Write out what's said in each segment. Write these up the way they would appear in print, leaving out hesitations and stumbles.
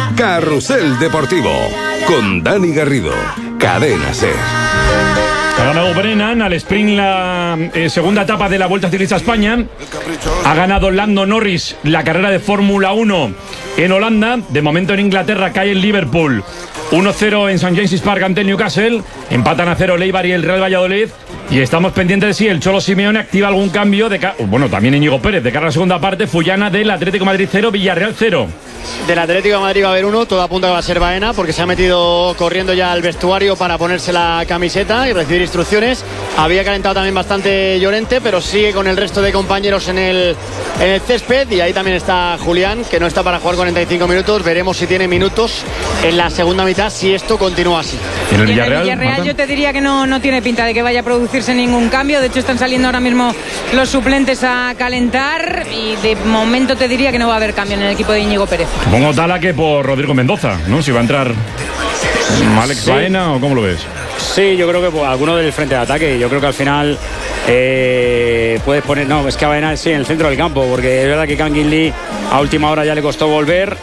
Carrusel Deportivo con Dani Garrido, Cadena SER. Ha ganado Brennan al sprint la segunda etapa de la Vuelta Ciclista a España. Ha ganado Lando Norris la carrera de Fórmula 1 en Holanda. De momento en Inglaterra cae el Liverpool 1-0 en St. James's Park ante el Newcastle. Empatan a 0 el Eibar y el Real Valladolid. Y estamos pendientes de si el Cholo Simeone activa algún cambio. Bueno, también Íñigo Pérez de cara a la segunda parte. Fullana del Atlético de Madrid 0, Villarreal 0. Del Atlético de Madrid va a haber uno, todo apunta que va a ser Baena, porque se ha metido corriendo ya al vestuario para ponerse la camiseta y recibir instrucciones. Había calentado también bastante Llorente, pero sigue con el resto de compañeros en el césped. Y ahí también está Julián, que no está para jugar 45 minutos. Veremos si tiene minutos en la segunda mitad, si esto continúa así. ¿En el Villarreal yo te diría que no tiene pinta de que vaya a producirse ningún cambio. De hecho están saliendo ahora mismo los suplentes a calentar y de momento te diría que no va a haber cambio en el equipo de Íñigo Pérez. Pongo tala que por Rodrigo Mendoza, ¿no? Si va a entrar Alex Baena o cómo lo ves. Sí, yo creo que pues, alguno del frente de ataque. Yo creo que al final puedes poner... No, es que a Baena sí en el centro del campo, porque es verdad que Kangin Lee a última hora ya le costó volver.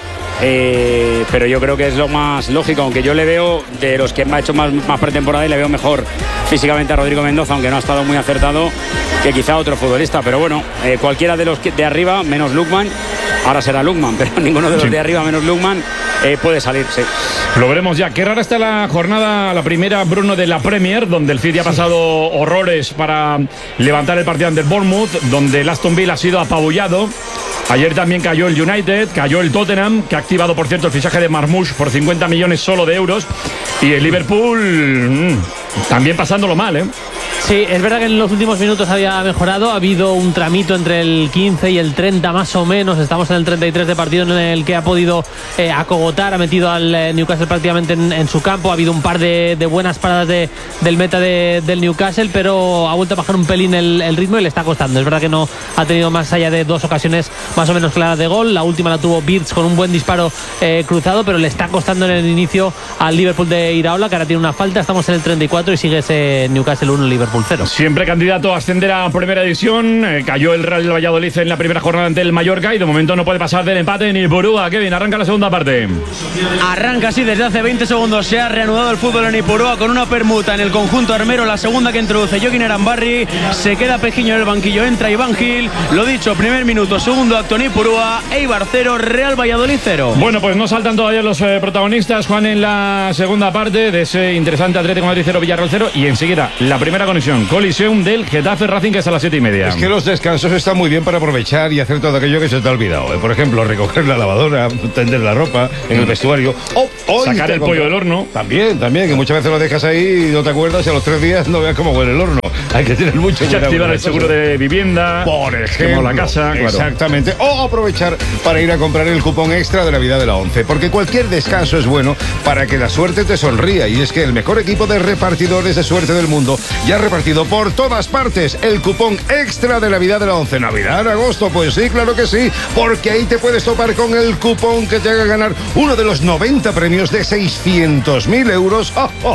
Pero yo creo que es lo más lógico, aunque yo le veo de los que me ha hecho más pretemporada y le veo mejor físicamente a Rodrigo Mendoza, aunque no ha estado muy acertado, que quizá otro futbolista. Pero bueno, cualquiera de los de arriba, menos Lukman, ahora será Lukman, pero ninguno de los de arriba menos Lukman puede salir, sí. Lo veremos ya. Qué rara está la jornada, la primera, Bruno, de la Premier, donde el City ha pasado horrores para levantar el partido ante el Bournemouth, donde el Aston Villa ha sido apabullado. Ayer también cayó el United, cayó el Tottenham, que ha activado, por cierto, el fichaje de Marmoush por 50 millones solo de euros. Y el Liverpool también pasándolo mal, ¿eh? Sí, es verdad que en los últimos minutos había mejorado. Ha habido un tramito entre el 15 y el 30 más o menos. Estamos en el 33 de partido en el que ha podido acogotar. Ha metido al Newcastle prácticamente en su campo. Ha habido un par de buenas paradas del meta del Newcastle, pero ha vuelto a bajar un pelín el ritmo y le está costando. Es verdad que no ha tenido más allá de dos ocasiones más o menos claras de gol. La última la tuvo Birch con un buen disparo cruzado, pero le está costando en el inicio al Liverpool de Iraola, que ahora tiene una falta. Estamos en el 34 y sigue ese Newcastle 1, Liverpool 0. Siempre candidato a ascender a primera división. Cayó el Real Valladolid en la primera jornada ante el Mallorca y de momento no puede pasar del empate ni Ipurúa. Kevin, arranca la segunda parte. Arranca así desde hace 20 segundos. Se ha reanudado el fútbol en Ipurúa con una permuta en el conjunto armero. La segunda que introduce Joaquín Arambarri. Se queda Pejiño en el banquillo. Entra Iván Gil. Lo dicho, primer minuto, segundo acto en Ipurúa. Eibar 0, Real Valladolid 0. Bueno, pues no saltan todavía los protagonistas, Juan, en la segunda parte de ese interesante Atlético de Madrid 0, Villarreal 0. Y enseguida la primera colisión del Getafe Racing, que es a las 7:30. Es que los descansos están muy bien para aprovechar y hacer todo aquello que se te ha olvidado. Por ejemplo, recoger la lavadora, tender la ropa en el vestuario. O sacar el pollo del horno. También, que muchas veces lo dejas ahí y no te acuerdas y a los 3 días no veas cómo huele el horno. Hay que tener mucho cuidado. Activar el seguro de vivienda, por ejemplo, la casa. Exactamente. Claro. O aprovechar para ir a comprar el cupón extra de Navidad de la 11. Porque cualquier descanso es bueno para que la suerte te sonría. Y es que el mejor equipo de repartidores de suerte del mundo ya ha repartido por todas partes el cupón extra de Navidad de la 11. ¿Navidad, agosto? Pues sí, claro que sí. Porque ahí te puedes topar con el cupón que te haga ganar uno de los 90 premios de 600.000 euros.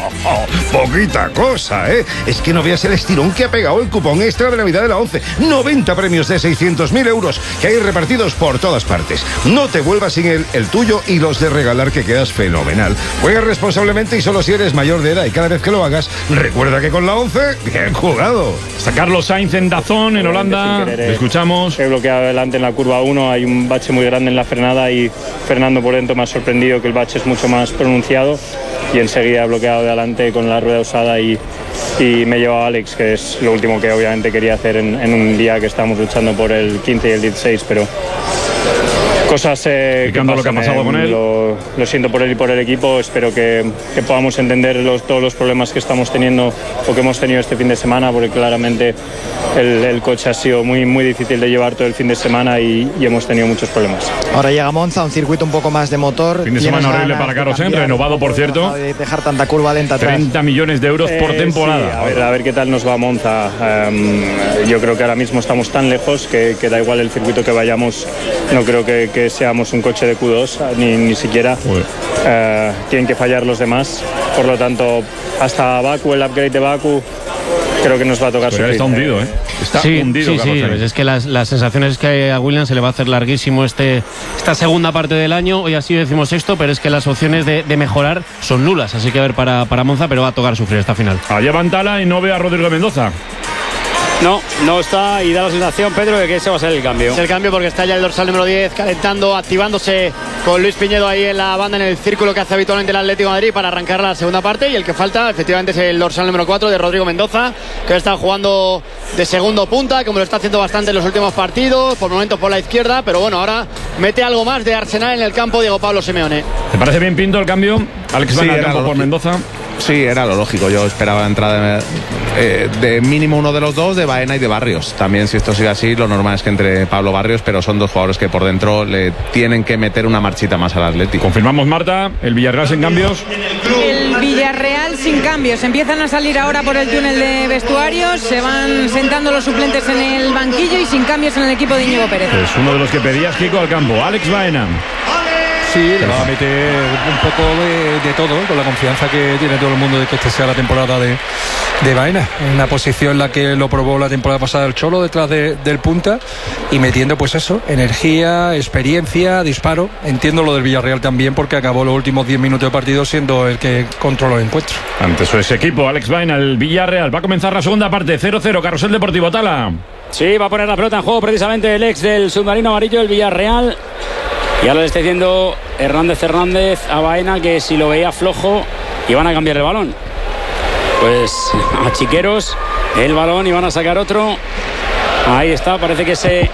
Poquita cosa, ¿eh? Es que no veas el estirón que ha pegado el cupón extra de Navidad de la 11. 90 premios de 600.000 euros que hay repartidos por todas partes. No te vuelvas sin el tuyo y los de regalar, que quedas fenomenal. Juega responsablemente y solo si eres mayor de edad. Y cada vez que lo hagas, recuerda que con la 11, bien jugado. Está Carlos Sainz en Dazón, en Holanda. Le escuchamos. He bloqueado adelante en la curva 1. Hay un bache muy grande en la frenada y Fernando por dentro me ha sorprendido que el bache es mucho más pronunciado. Y enseguida he bloqueado de adelante con la rueda usada y me he llevado a Alex, que es lo último que obviamente quería hacer en un día que estamos luchando por el 15 y el 16, pero cosas que pasan, lo que ha pasado con él. Lo siento por él y por el equipo. Espero que podamos entender todos los problemas que estamos teniendo o que hemos tenido este fin de semana, porque claramente el coche ha sido muy, muy difícil de llevar todo el fin de semana y hemos tenido muchos problemas. Ahora llega Monza, un circuito un poco más de motor. Fin de semana horrible para Carlsen, renovado por cierto. De dejar tanta curva lenta atrás. 30 millones de euros por temporada. Sí, a ver qué tal nos va Monza. Yo creo que ahora mismo estamos tan lejos que da igual el circuito que vayamos. No creo que seamos un coche de Q2, ni siquiera. Tienen que fallar los demás. Por lo tanto, hasta Baku, el upgrade de Baku, creo que nos va a tocar sufrir. Está hundido, ¿eh? Está hundido. Sí, es que las sensaciones es que a Williams se le va a hacer larguísimo esta segunda parte del año. Hoy ha sido 16º, pero es que las opciones de mejorar son nulas. Así que a ver para Monza, pero va a tocar sufrir esta final. Allá va Antala y no ve a Rodrigo Mendoza. No está, y da la sensación, Pedro, de que ese va a ser el cambio. Es el cambio porque está ya el dorsal número 10 calentando, activándose con Luis Piñedo ahí en la banda, en el círculo que hace habitualmente el Atlético de Madrid para arrancar la segunda parte, y el que falta efectivamente es el dorsal número 4 de Rodrigo Mendoza, que está jugando de segundo punta, como lo está haciendo bastante en los últimos partidos, por momentos por la izquierda, pero bueno, ahora mete algo más de Arsenal en el campo Diego Pablo Simeone. ¿Te parece bien Pinto el cambio? Alex Baena al campo por Mendoza. Sí, era lo lógico. Yo esperaba la entrada de mínimo uno de los dos, de Baena y de Barrios. También, si esto sigue así, lo normal es que entre Pablo Barrios, pero son dos jugadores que por dentro le tienen que meter una marchita más al Atlético. Confirmamos, Marta, el Villarreal sin cambios. El Villarreal sin cambios. Empiezan a salir ahora por el túnel de vestuarios, se van sentando los suplentes en el banquillo y sin cambios en el equipo de Íñigo Pérez. Es uno de los que pedías, Kiko, al campo. Alex Baena. Sí, le va a meter un poco de todo, con la confianza que tiene todo el mundo de que esta sea la temporada de Baena, en una posición en la que lo probó la temporada pasada el Cholo detrás del punta, y metiendo pues eso, energía, experiencia, disparo. Entiendo lo del Villarreal también, porque acabó los últimos 10 minutos de partido siendo el que controló el encuentro. Ante su equipo, Alex Baena, el Villarreal. Va a comenzar la segunda parte, 0-0, Carrusel Deportivo, Tala. Sí, va a poner la pelota en juego precisamente el ex del submarino amarillo, el Villarreal. Y ahora le está diciendo Hernández a Baena que si lo veía flojo iban a cambiar el balón. Pues a Chiqueros el balón y van a sacar otro. Ahí está, parece que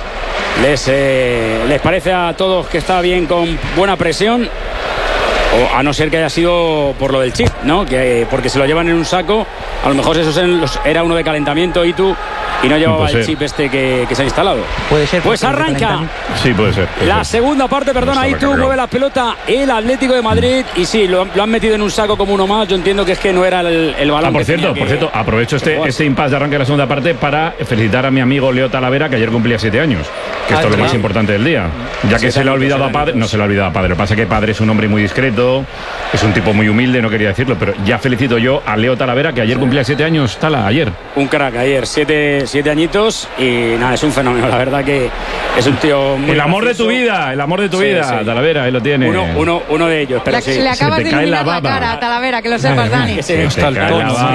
les parece a todos que está bien, con buena presión. O a no ser que haya sido por lo del chip, ¿no? Porque se lo llevan en un saco. A lo mejor eso era uno de calentamiento, Itu, y no llevaba el chip que se ha instalado. Puede ser. Pues arranca. Sí, puede ser. La segunda parte, perdona, Itu, mueve la pelota el Atlético de Madrid. Y sí, lo han metido en un saco como uno más. Yo entiendo que es que no era el balón. Por cierto, aprovecho este impasse de arranque de la segunda parte para felicitar a mi amigo Leo Talavera, que ayer cumplía 7 años. Que esto es lo más importante del día. Ya que se le ha olvidado a Padre. No se le ha olvidado a Padre. Lo que pasa es que Padre es un hombre muy discreto, es un tipo muy humilde, no quería decirlo, pero ya felicito yo a Leo Talavera, que ayer cumplía 7 años, Tala, ayer. Un crack, ayer, 7 añitos, y nada, es un fenómeno, la verdad que es un tío muy... El amor de tu vida, sí. Talavera, ahí lo tiene. Uno de ellos, pero sí. Le acabas de iluminar la cara a Talavera, que lo sepas, Dani. Hasta el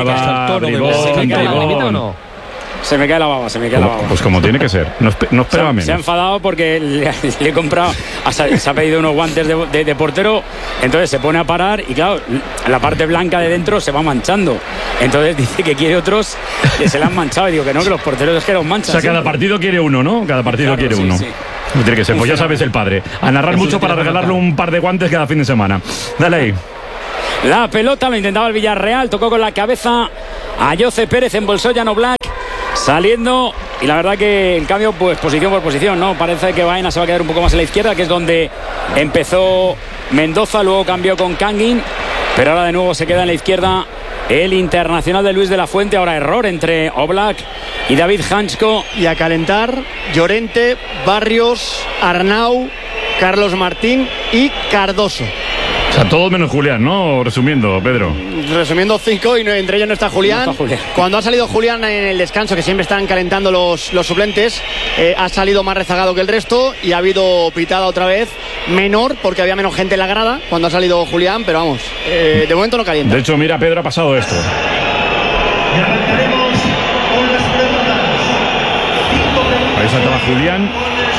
tono. Se me cae la baba. Pues como tiene que ser. No esperaba menos. Se ha enfadado porque le he comprado, se ha pedido unos guantes de portero, entonces se pone a parar y claro, la parte blanca de dentro se va manchando. Entonces dice que quiere otros que se le han manchado. Y digo que no, que los porteros es que los manchan. O sea, cada partido quiere uno, ¿no? Cada partido quiere uno. Sí. No tiene que ser, pues ya sabes el padre. A narrar mucho para regalarle un par de guantes cada fin de semana. Dale ahí. La pelota lo intentaba el Villarreal, tocó con la cabeza a Jose Pérez, embolsó Jan Oblak. Saliendo, y la verdad que el cambio, pues posición por posición, ¿no? Parece que Baena se va a quedar un poco más a la izquierda, que es donde empezó Mendoza, luego cambió con Kangin, pero ahora de nuevo se queda en la izquierda el internacional de Luis de la Fuente. Ahora error entre Oblak y David Hanchko. Y a calentar Llorente, Barrios, Arnau, Carlos Martín y Cardoso. O sea, todo menos Julián, ¿no? Resumiendo, Pedro. Resumiendo 5, y entre ellos no está Julián. Cuando ha salido Julián en el descanso, que siempre están calentando los suplentes, ha salido más rezagado que el resto y ha habido pitada otra vez menor, porque había menos gente en la grada cuando ha salido Julián, pero vamos, de momento no calienta. De hecho, mira, Pedro, ha pasado esto. Ahí saltaba Julián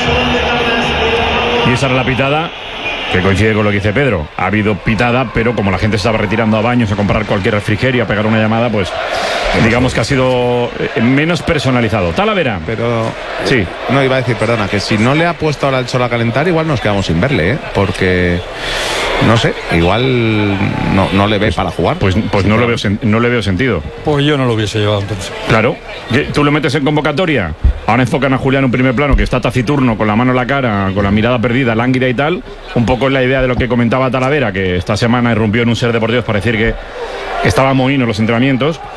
y esa era la pitada, que coincide con lo que dice Pedro. Ha habido pitada, pero como la gente estaba retirando a baños a comprar cualquier refrigerio, a pegar una llamada, pues digamos que ha sido menos personalizado. Talavera. Pero sí. No, iba a decir, perdona, que si no le ha puesto ahora el Cholo a calentar, igual nos quedamos sin verle, porque no sé, igual no le ve para jugar. Pues no le veo sentido. Pues yo no lo hubiese llevado entonces. Claro, tú lo metes en convocatoria. Ahora enfocan a Julián en un primer plano, que está taciturno, con la mano en la cara, con la mirada perdida, lánguida y tal. Un poco es la idea de lo que comentaba Talavera, que esta semana irrumpió en un Ser Deportivos para decir que estaba mohino en los entrenamientos.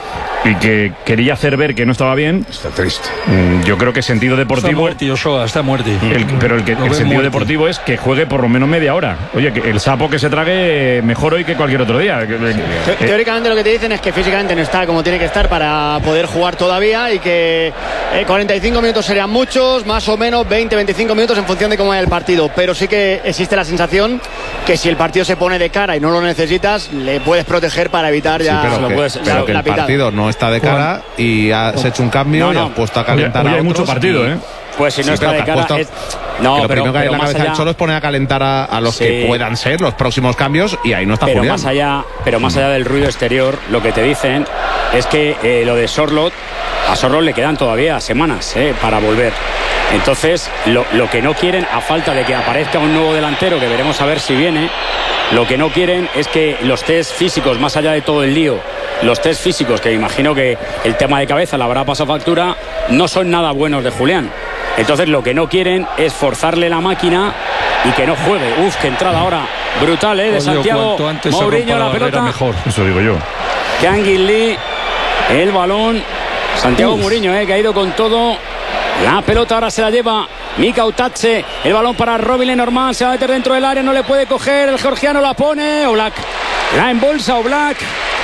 y que quería hacer ver que no estaba bien. Está triste. Yo creo que sentido deportivo. Está muerto. Pero el sentido deportivo es que juegue por lo menos media hora. Oye, que el sapo que se trague mejor hoy que cualquier otro día. Teóricamente lo que te dicen es que físicamente no está como tiene que estar para poder jugar todavía y que 45 minutos serían muchos, más o menos 20-25 minutos en función de cómo vaya el partido. Pero sí que existe la sensación que si el partido se pone de cara y no lo necesitas, le puedes proteger para evitar ya pero que el partido no está de cara y has hecho un cambio y has puesto a calentar a otros. Hay mucho partido, Pues si no está de cara... Lo primero que hay en la cabeza del Cholo es poner a calentar a los que puedan ser los próximos cambios y ahí no está Julián. Pero más allá del ruido exterior, lo que te dicen es que lo de Sorloth, a Sorloth le quedan todavía semanas para volver. Entonces, lo que no quieren, a falta de que aparezca un nuevo delantero, que veremos a ver si viene, lo que no quieren es que los test físicos, más allá de todo el lío, los test físicos, que imagino que el tema de cabeza le habrá pasado factura, no son nada buenos de Julián. Entonces lo que no quieren es forzarle la máquina y que no juegue. Qué entrada ahora brutal, de Santiago Mourinho, la pelota. Mejor, eso digo yo. Kangin Lee, el balón. Santiago Mourinho, que ha ido con todo. La pelota ahora se la lleva Mika Utache. El balón para Robin Lenormand. Se va a meter dentro del área, no le puede coger. El georgiano la pone. Oblak la embolsa. Oblak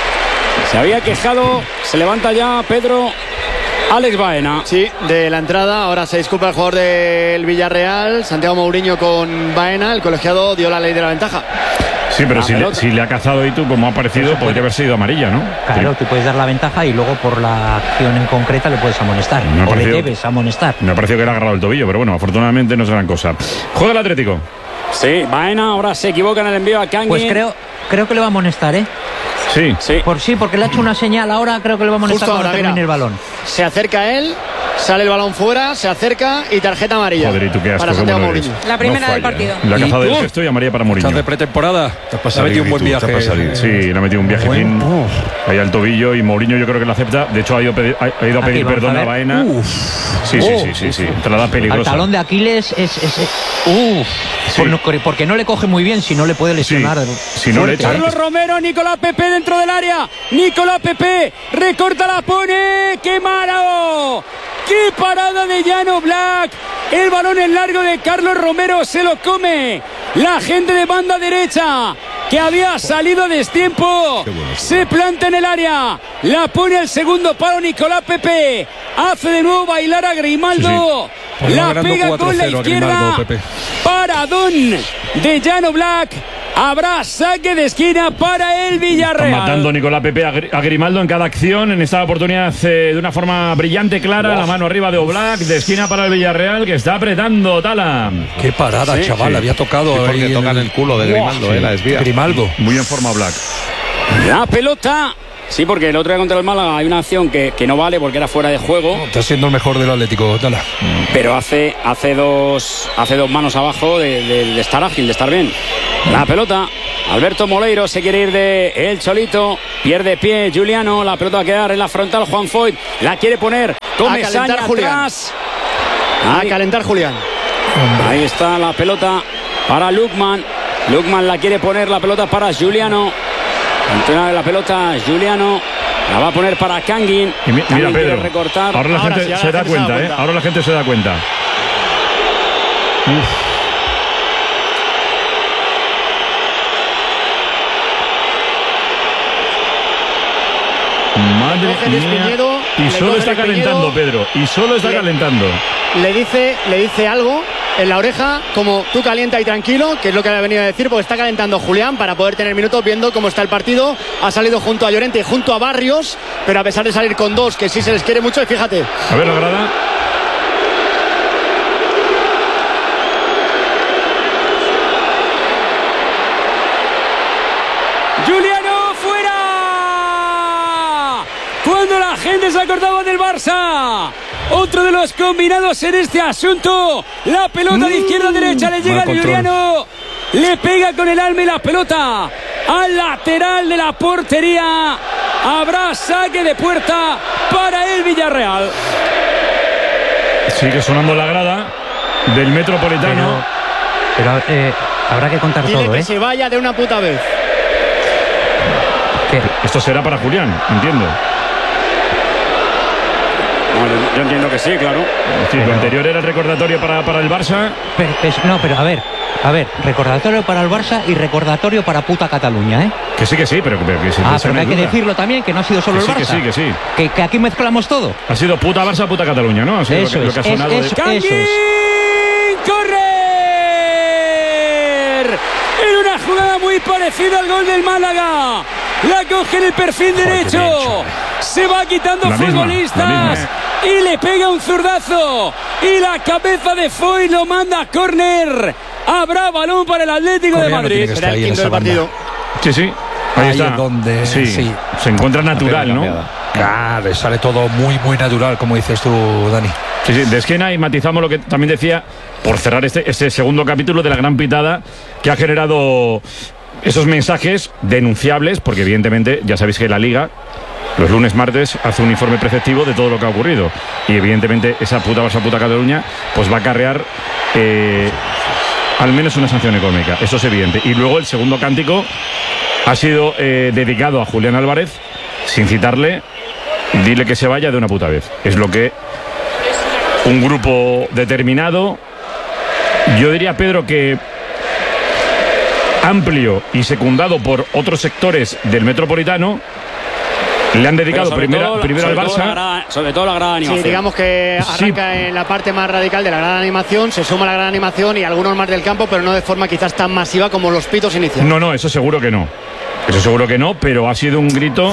se había quejado. Se levanta ya Pedro. Alex Baena. Sí, de la entrada. Ahora se disculpa el jugador del Villarreal. Santiago Mourinho con Baena. El colegiado dio la ley de la ventaja. Sí, pero si le ha cazado y tú, como ha parecido, podría haber sido amarilla, ¿no? Claro, tú puedes dar la ventaja y luego por la acción en concreta le puedes amonestar. O le debes amonestar. Me ha parecido que le ha agarrado el tobillo, pero bueno, afortunadamente no es gran cosa. Juega el Atlético. Sí, Baena ahora se equivoca en el envío a Kangin. Pues creo que le va a amonestar, Sí. Porque le ha hecho una señal ahora, creo que le va a amonestar cuando termine el balón. Se acerca a él, sale el balón fuera, se acerca y tarjeta amarilla. Joder, ¿y tú qué asco, para Santiago Mourinho. La primera del partido. La ha cazado del gesto y amarilla para Mourinho. Estás de pretemporada. Ha metido un buen viaje. Sí, le ha metido un viaje ahí al tobillo y Mourinho yo creo que lo acepta. De hecho ha ido a pedir perdón a Baena. Sí. Entrada peligrosa. Al talón de Aquiles porque no le coge muy bien, si no le puede lesionar. Si no le echa. Carlos Romero, Nicolás Pepe dentro del área. Nicolás Pepe recorta, la pone. ¡Qué malo! ¡Qué parada de Jan Oblak! El balón en largo de Carlos Romero se lo come la gente de banda derecha, que había salido a destiempo. Se planta en el área, la pone al segundo palo Nicolás Pepe. Hace de nuevo bailar a Grimaldo. Pues la pega con la izquierda. Paradón de Jan Oblak. Habrá saque de esquina para el Villarreal. Está matando Nicolás Pepe a Grimaldo en cada acción. En esta oportunidad de una forma brillante, clara. La mano arriba de Oblak, de esquina para el Villarreal, que está apretando Tala. Qué parada, chaval. Había tocado porque ahí tocan el culo de Grimaldo, la desvía. Grimaldo. Muy en forma Oblak. La pelota. Sí, porque el otro día contra el Málaga hay una acción que no vale porque era fuera de juego. Está siendo el mejor del Atlético, Tala. Pero hace dos manos abajo de estar ágil, de estar bien. La pelota. Alberto Moleiro se quiere ir de el Cholito. Pierde pie Juliano. La pelota va a quedar en la frontal. Juan Foyt la quiere poner. Comesaña atrás. A calentar Julián. Ahí está la pelota para Lukman. Lukman la quiere poner. La pelota para Juliano. Entrena la pelota Juliano. La va a poner para Kangin. Y mira, Pedro. Recortar. Ahora la gente se da cuenta, Ahora la gente se da cuenta. Madre mía. Y solo está calentando, Pedro. Y solo está calentando. Le dice algo en la oreja, como tú calienta y tranquilo, que es lo que había venido a decir, porque está calentando Julián para poder tener minutos viendo cómo está el partido. Ha salido junto a Llorente y junto a Barrios, pero a pesar de salir con dos, que sí se les quiere mucho, y fíjate. A ver la grada. Juliano fuera. Cuando la gente se acordaba del Barça. Otro de los combinados en este asunto. La pelota de izquierda a derecha le llega a Juliano. Le pega con el alma y la pelota al lateral de la portería. Habrá saque de puerta para el Villarreal. Sigue sonando la grada del Metropolitano. Pero habrá que contar Dile todo, que se vaya de una puta vez. ¿Qué? Esto será para Julián, entiendo. Yo entiendo que sí, claro. Sí, lo anterior era el recordatorio para el Barça. Pero a ver, recordatorio para el Barça y recordatorio para puta Cataluña, ¿eh? Que sí, pero que sí. Pero que hay que decirlo también, que no ha sido solo el Barça. Que sí. Que aquí mezclamos todo. Ha sido puta Barça, puta Cataluña, ¿no? Ha sido Eso lo que ha sonado. ¡Correr! En una jugada muy parecida al gol del Málaga. La coge en el perfil derecho. Se va quitando futbolistas y le pega un zurdazo. Y la cabeza de Foy lo manda a córner. Habrá balón para el Atlético de Madrid. Será el quinto del partido. Sí. Ahí está. Donde sí. Se encuentra natural, ¿no? Claro, sale todo muy natural, como dices tú, Dani. Sí, de esquina, y matizamos lo que también decía, por cerrar este segundo capítulo de la gran pitada que ha generado esos mensajes denunciables, porque evidentemente ya sabéis que la Liga los lunes, martes hace un informe preceptivo de todo lo que ha ocurrido, y evidentemente esa puta Barça, puta Cataluña pues va a acarrear al menos una sanción económica, eso es evidente. Y luego el segundo cántico ha sido dedicado a Julián Álvarez, sin citarle, dile que se vaya de una puta vez. Es lo que un grupo determinado, yo diría, Pedro, que amplio y secundado por otros sectores del Metropolitano, le han dedicado primero al Barça. Sobre todo la gran animación. Sí, digamos que arranca en la parte más radical de la gran animación, se suma la gran animación y algunos más del campo, pero no de forma quizás tan masiva como los pitos iniciales. No, eso seguro que no. Pero ha sido un grito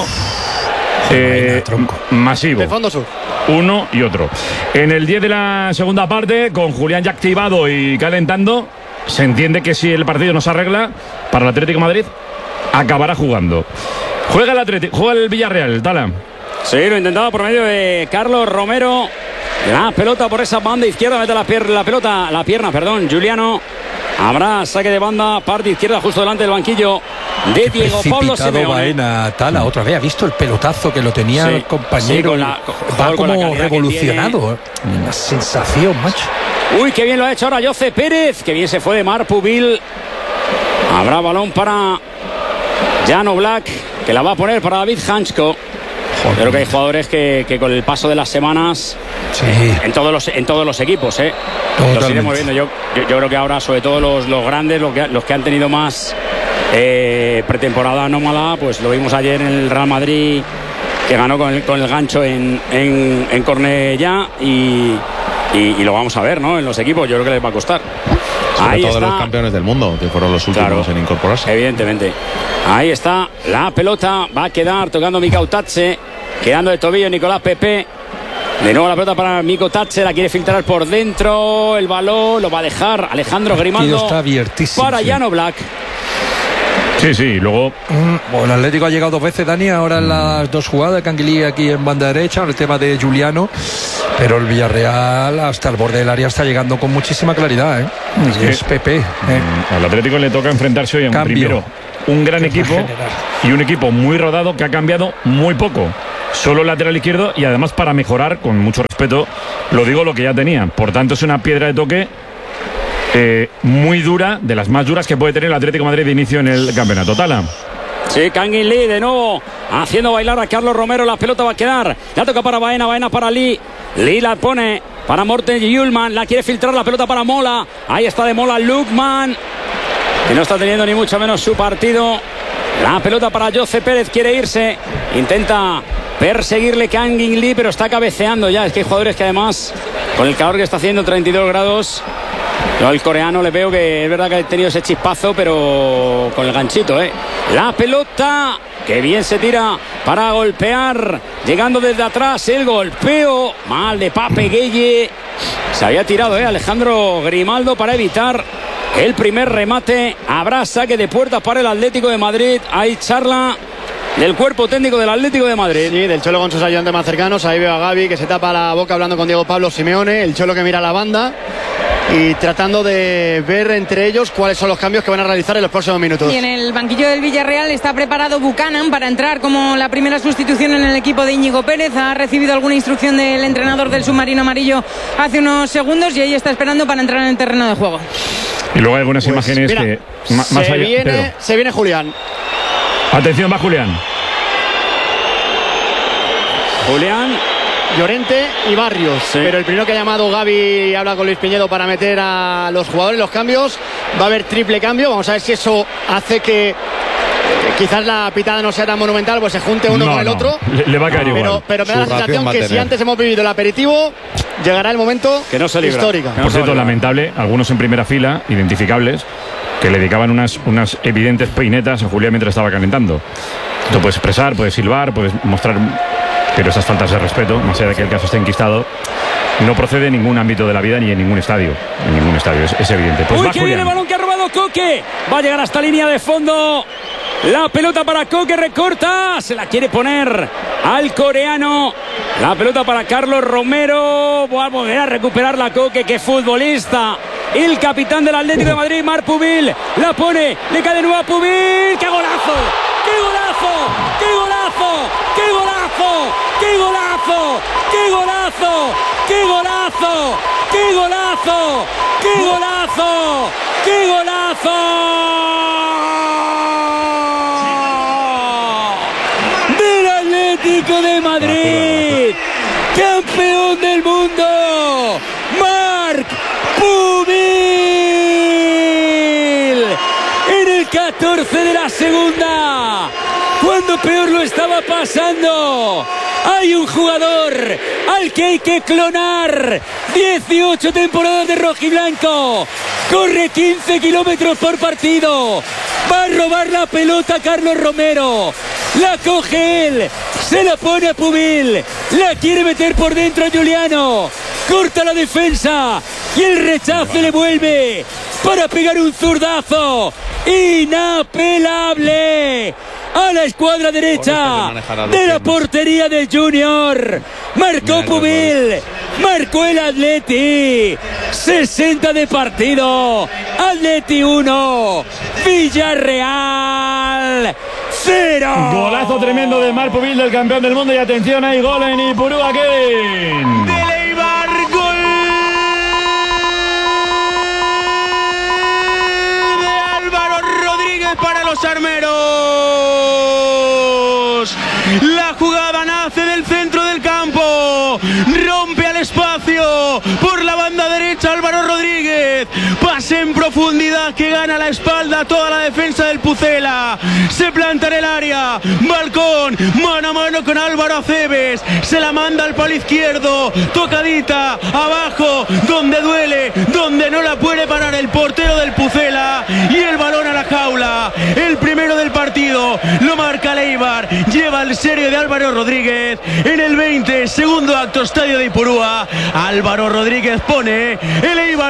masivo. De fondo sur. Uno y otro. En el 10 de la segunda parte, con Julián ya activado y calentando, se entiende que si el partido no se arregla para el Atlético de Madrid, acabará jugando. Juega el Villarreal, Tala. Sí, lo intentaba por medio de Carlos Romero. La pelota por esa banda izquierda, mete la pierna, Juliano. Habrá saque de banda, parte izquierda, justo delante del banquillo de Diego Pablo Simeone. Baena, Tala, otra vez. ¿Ha visto el pelotazo que lo tenía el compañero? Va como revolucionado. Una sensación, macho. Uy, qué bien lo ha hecho ahora José Pérez. Qué bien se fue de Marpubil. Habrá balón para Jan Oblak, que la va a poner para David Hansko. Creo que hay jugadores que con el paso de las semanas, en todos los equipos, los iremos viendo. Yo creo que ahora, sobre todo los grandes, los que han tenido más pretemporada anómala, pues lo vimos ayer en el Real Madrid, que ganó con el gancho en Cornellá, y lo vamos a ver, ¿no? En los equipos, yo creo que les va a costar. Sobre todo los campeones del mundo, que fueron los últimos en incorporarse. Evidentemente. Ahí está la pelota, va a quedar tocando Mikau Tatse, quedando de tobillo Nicolás Pepe. De nuevo la pelota para Mikau Tatse, la quiere filtrar por dentro, el balón lo va a dejar Alejandro Grimaldo para Jan Oblak. Sí, luego el Atlético ha llegado 2 veces, Dani, ahora en las 2 jugadas, Canguilí aquí en banda derecha, el tema de Juliano, pero el Villarreal hasta el borde del área está llegando con muchísima claridad, es Pepe. Al Atlético le toca enfrentarse hoy a un gran equipo y un equipo muy rodado que ha cambiado muy poco. Solo el lateral izquierdo, y además para mejorar, con mucho respeto, lo digo, lo que ya tenía. Por tanto, es una piedra de toque muy dura, de las más duras que puede tener el Atlético de Madrid de inicio en el campeonato. Tala. Sí, Kangin Lee de nuevo haciendo bailar a Carlos Romero. La pelota va a quedar, la toca para Baena para Lee. Lee la pone para Morten Hjulmand, la quiere filtrar, la pelota para Mola. Ahí está de Mola Lukman, que no está teniendo ni mucho menos su partido. La pelota para José Pérez, quiere irse, intenta perseguirle Kangin Lee, pero está cabeceando ya. Es que hay jugadores que además, con el calor que está haciendo, 32 grados, yo al coreano le veo que es verdad que ha tenido ese chispazo, pero con el ganchito, La pelota, que bien se tira para golpear, llegando desde atrás, el golpeo mal de Pape Gueye. Se había tirado Alejandro Grimaldo para evitar el primer remate. Habrá saque de puerta para el Atlético de Madrid. Hay charla del cuerpo técnico del Atlético de Madrid. Sí, del Cholo con sus ayudantes más cercanos. Ahí veo a Gavi, que se tapa la boca hablando con Diego Pablo Simeone. El Cholo que mira a la banda y tratando de ver entre ellos cuáles son los cambios que van a realizar en los próximos minutos. Y en el banquillo del Villarreal está preparado Buchanan para entrar como la primera sustitución en el equipo de Íñigo Pérez. Ha recibido alguna instrucción del entrenador del submarino amarillo hace unos segundos y ahí está esperando para entrar en el terreno de juego. Y luego hay algunas imágenes mira, que más allá, se viene Julián. Atención, va Julián. Llorente y Barrios. Sí. Pero el primero que ha llamado Gavi habla con Luis Piñedo para meter a los jugadores, los cambios. Va a haber triple cambio. Vamos a ver si eso hace que quizás la pitada no sea tan monumental, pues se junte uno con el otro. Le va a caer igual. Pero me da la sensación que si antes hemos vivido el aperitivo, llegará el momento que no se libra. histórico. Por cierto, lamentable, algunos en primera fila, identificables, que le dedicaban unas evidentes peinetas a Julián mientras estaba calentando. Tú puedes expresar, puedes silbar, puedes mostrar, pero esas faltas de respeto, más allá de que el caso esté enquistado, no procede en ningún ámbito de la vida ni en ningún estadio. En ningún estadio, es evidente. Pues Uy, va que viene el Julián. balón que ha robado Coque. Va a llegar hasta línea de fondo. La pelota para Coque, recorta. Se la quiere poner al coreano. La pelota para Carlos Romero. Va a volver a recuperar la Coque, que futbolista. El capitán del Atlético de Madrid, Marc Pubil. La pone, le cae de nuevo a Pubil. ¡Qué golazo! ¡Qué golazo! ¡Qué golazo! ¡Qué golazo! ¡Qué golazo! ¡Qué golazo! ¡Qué golazo! ¡Qué golazo! ¡Qué golazo! ¡Qué golazo! Del Atlético de Madrid, campeón del mundo, Marc Pubil. En el 14 de la segunda, cuando peor lo estaba pasando, hay un jugador al que hay que clonar. 18 temporadas de rojiblanco, corre 15 kilómetros por partido, va a robar la pelota a Carlos Romero, la coge él, se la pone a Pubil, la quiere meter por dentro a Giuliano, corta la defensa y el rechazo le vuelve para pegar un zurdazo inapelable a la escuadra derecha de la portería del Junior. Marcó Pubil, marcó el Atleti. 60 de partido, Atleti 1, Villarreal 0. Golazo tremendo de Marc Pubil, del campeón del mundo. Y atención, hay gol en Ipurúa, Kevin. De Leibar, gol de Álvaro Rodríguez para los armeros. La jugada nace del centro del campo, rompe al espacio por la banda derecha Álvaro Rodríguez, pase en profundidad que gana la espalda toda la defensa del Pucela, se planta en el área, balcón, mano a mano con Álvaro Aceves, se la manda al palo izquierdo, tocadita, abajo, donde duele, donde no la puede parar el portero del Pucela, y el balón a la jaula, el primero del partido, lo marca Leibar, lleva el serio de Álvaro Rodríguez, en el 20, segundo acto, estadio de Ipurúa, Álvaro Rodríguez pone el Eibar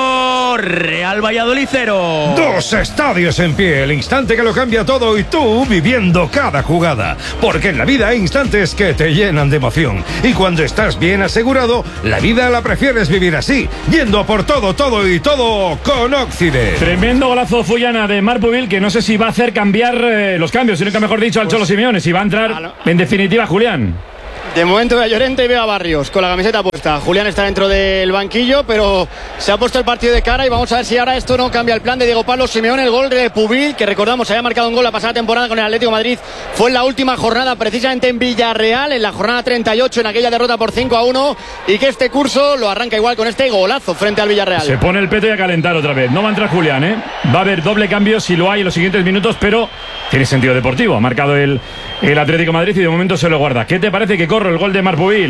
1, Real Valladolid 0. Dos estadios en pie, el instante que lo cambia todo y tú viviendo cada jugada. Porque en la vida hay instantes que te llenan de emoción. Y cuando estás bien asegurado, la vida la prefieres vivir así, yendo por todo, todo y todo con Occident. Tremendo golazo Fullana de Marc Pubil, que no sé si va a hacer cambiar los cambios, sino que mejor dicho al Cholo Simeone, si va a entrar en definitiva Julián. De momento veo a Llorente y veo a Barrios con la camiseta puesta. Julián está dentro del banquillo, pero se ha puesto el partido de cara y vamos a ver si ahora esto no cambia el plan de Diego Pablo Simeone. El gol de Pubil, que recordamos había marcado un gol la pasada temporada con el Atlético de Madrid, fue en la última jornada, precisamente en Villarreal, en la jornada 38, en aquella derrota por 5-1, y que este curso lo arranca igual con este golazo frente al Villarreal. Se pone el peto y a calentar otra vez. No va a entrar Julián, ¿eh? Va a haber doble cambio si lo hay en los siguientes minutos, pero tiene sentido deportivo. Ha marcado el Atlético de Madrid y de momento se lo guarda. ¿Qué te parece que corre el gol de Marc Pubil?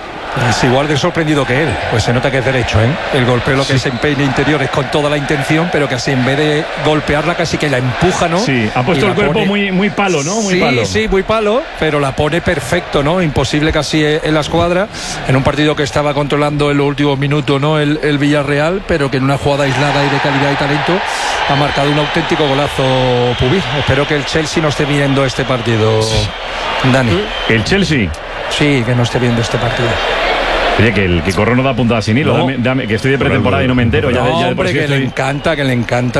Es igual de sorprendido que él, pues se nota que es derecho, ¿eh? El golpeo, lo que es empeine interior, es con toda la intención, pero casi en vez de golpearla casi que la empuja, ¿no? Sí, ha puesto el cuerpo muy palo, ¿no? Muy palo. Sí, muy palo, pero la pone perfecto, ¿no? Imposible casi en la escuadra, en un partido que estaba controlando en los últimos minutos, ¿no? El Villarreal, pero que en una jugada aislada y de calidad y talento ha marcado un auténtico golazo Pubil. Espero que el Chelsea no esté viendo este partido, Dani. ¿El Chelsea? Sí, que no esté viendo este partido. Oye, que el que corro no da puntada sin hilo. No. Dame, que estoy de pretemporada y no me entero. No, ya hombre, que le encanta la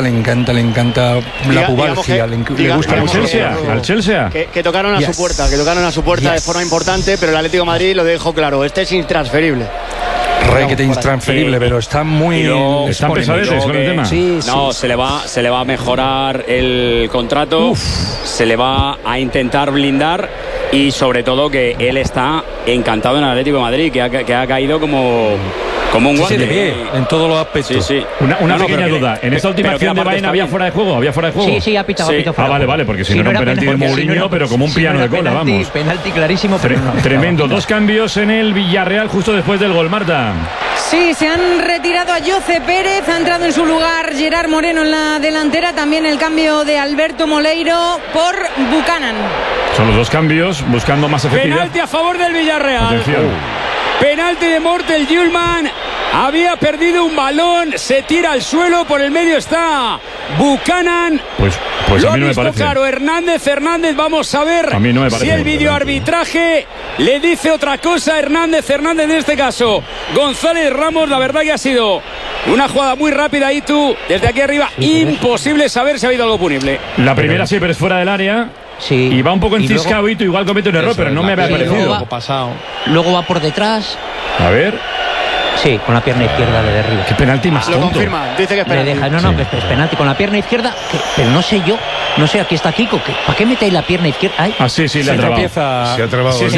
pubalgia. Le gusta al Chelsea. Que tocaron a su puerta, de forma importante, pero el Atlético de Madrid lo dejó claro. Este es intransferible. Requete intransferible, pero está muy... ¿Están pesadetes con el tema? Sí, se le va a mejorar el contrato. Se le va a intentar blindar. y sobre todo que él está encantado en el Atlético de Madrid, que ha caído como un guante. de pie, en todos los aspectos. Sí. Una pequeña duda. ¿En esta última acción de Baena había fuera de juego? Sí, ha pitado. Vale, porque si no era un penalti de Mourinho, pero como un piano de cola, vamos. Penalti clarísimo, pero no. Tremendo. 2 cambios en el Villarreal justo después del gol, Marta. Sí, se han retirado a Jose Pérez, ha entrado en su lugar Gerard Moreno en la delantera, también el cambio de Alberto Moleiro por Buchanan. Son los 2 cambios, buscando más efectividad. Penalti a favor del Villarreal. Atención. Penalti de Mortel Hjulmand. Había perdido un balón, se tira al suelo, por el medio está Buchanan. Pues lo a mí no ha me visto parece. claro Hernández, vamos a ver A mí no me parece. si el videoarbitraje le dice otra cosa a Hernández en este caso. González Ramos, la verdad que ha sido una jugada muy rápida y tú, desde aquí arriba, imposible saber si ha habido algo punible. La primera sí, pero es fuera del área. Sí. Y va un poco enciscado y tú igual comete un error, pero no me había parecido. Luego va por detrás. A ver. Sí, con la pierna izquierda le derriba. Qué penalti más tonto. Lo confirma, dice que es penalti. Le deja, que es penalti con la pierna izquierda, pero no sé yo. No sé, aquí está Kiko. ¿Para qué metéis la pierna izquierda? Ay. Sí, le ha trabado. Se ha trabado. Se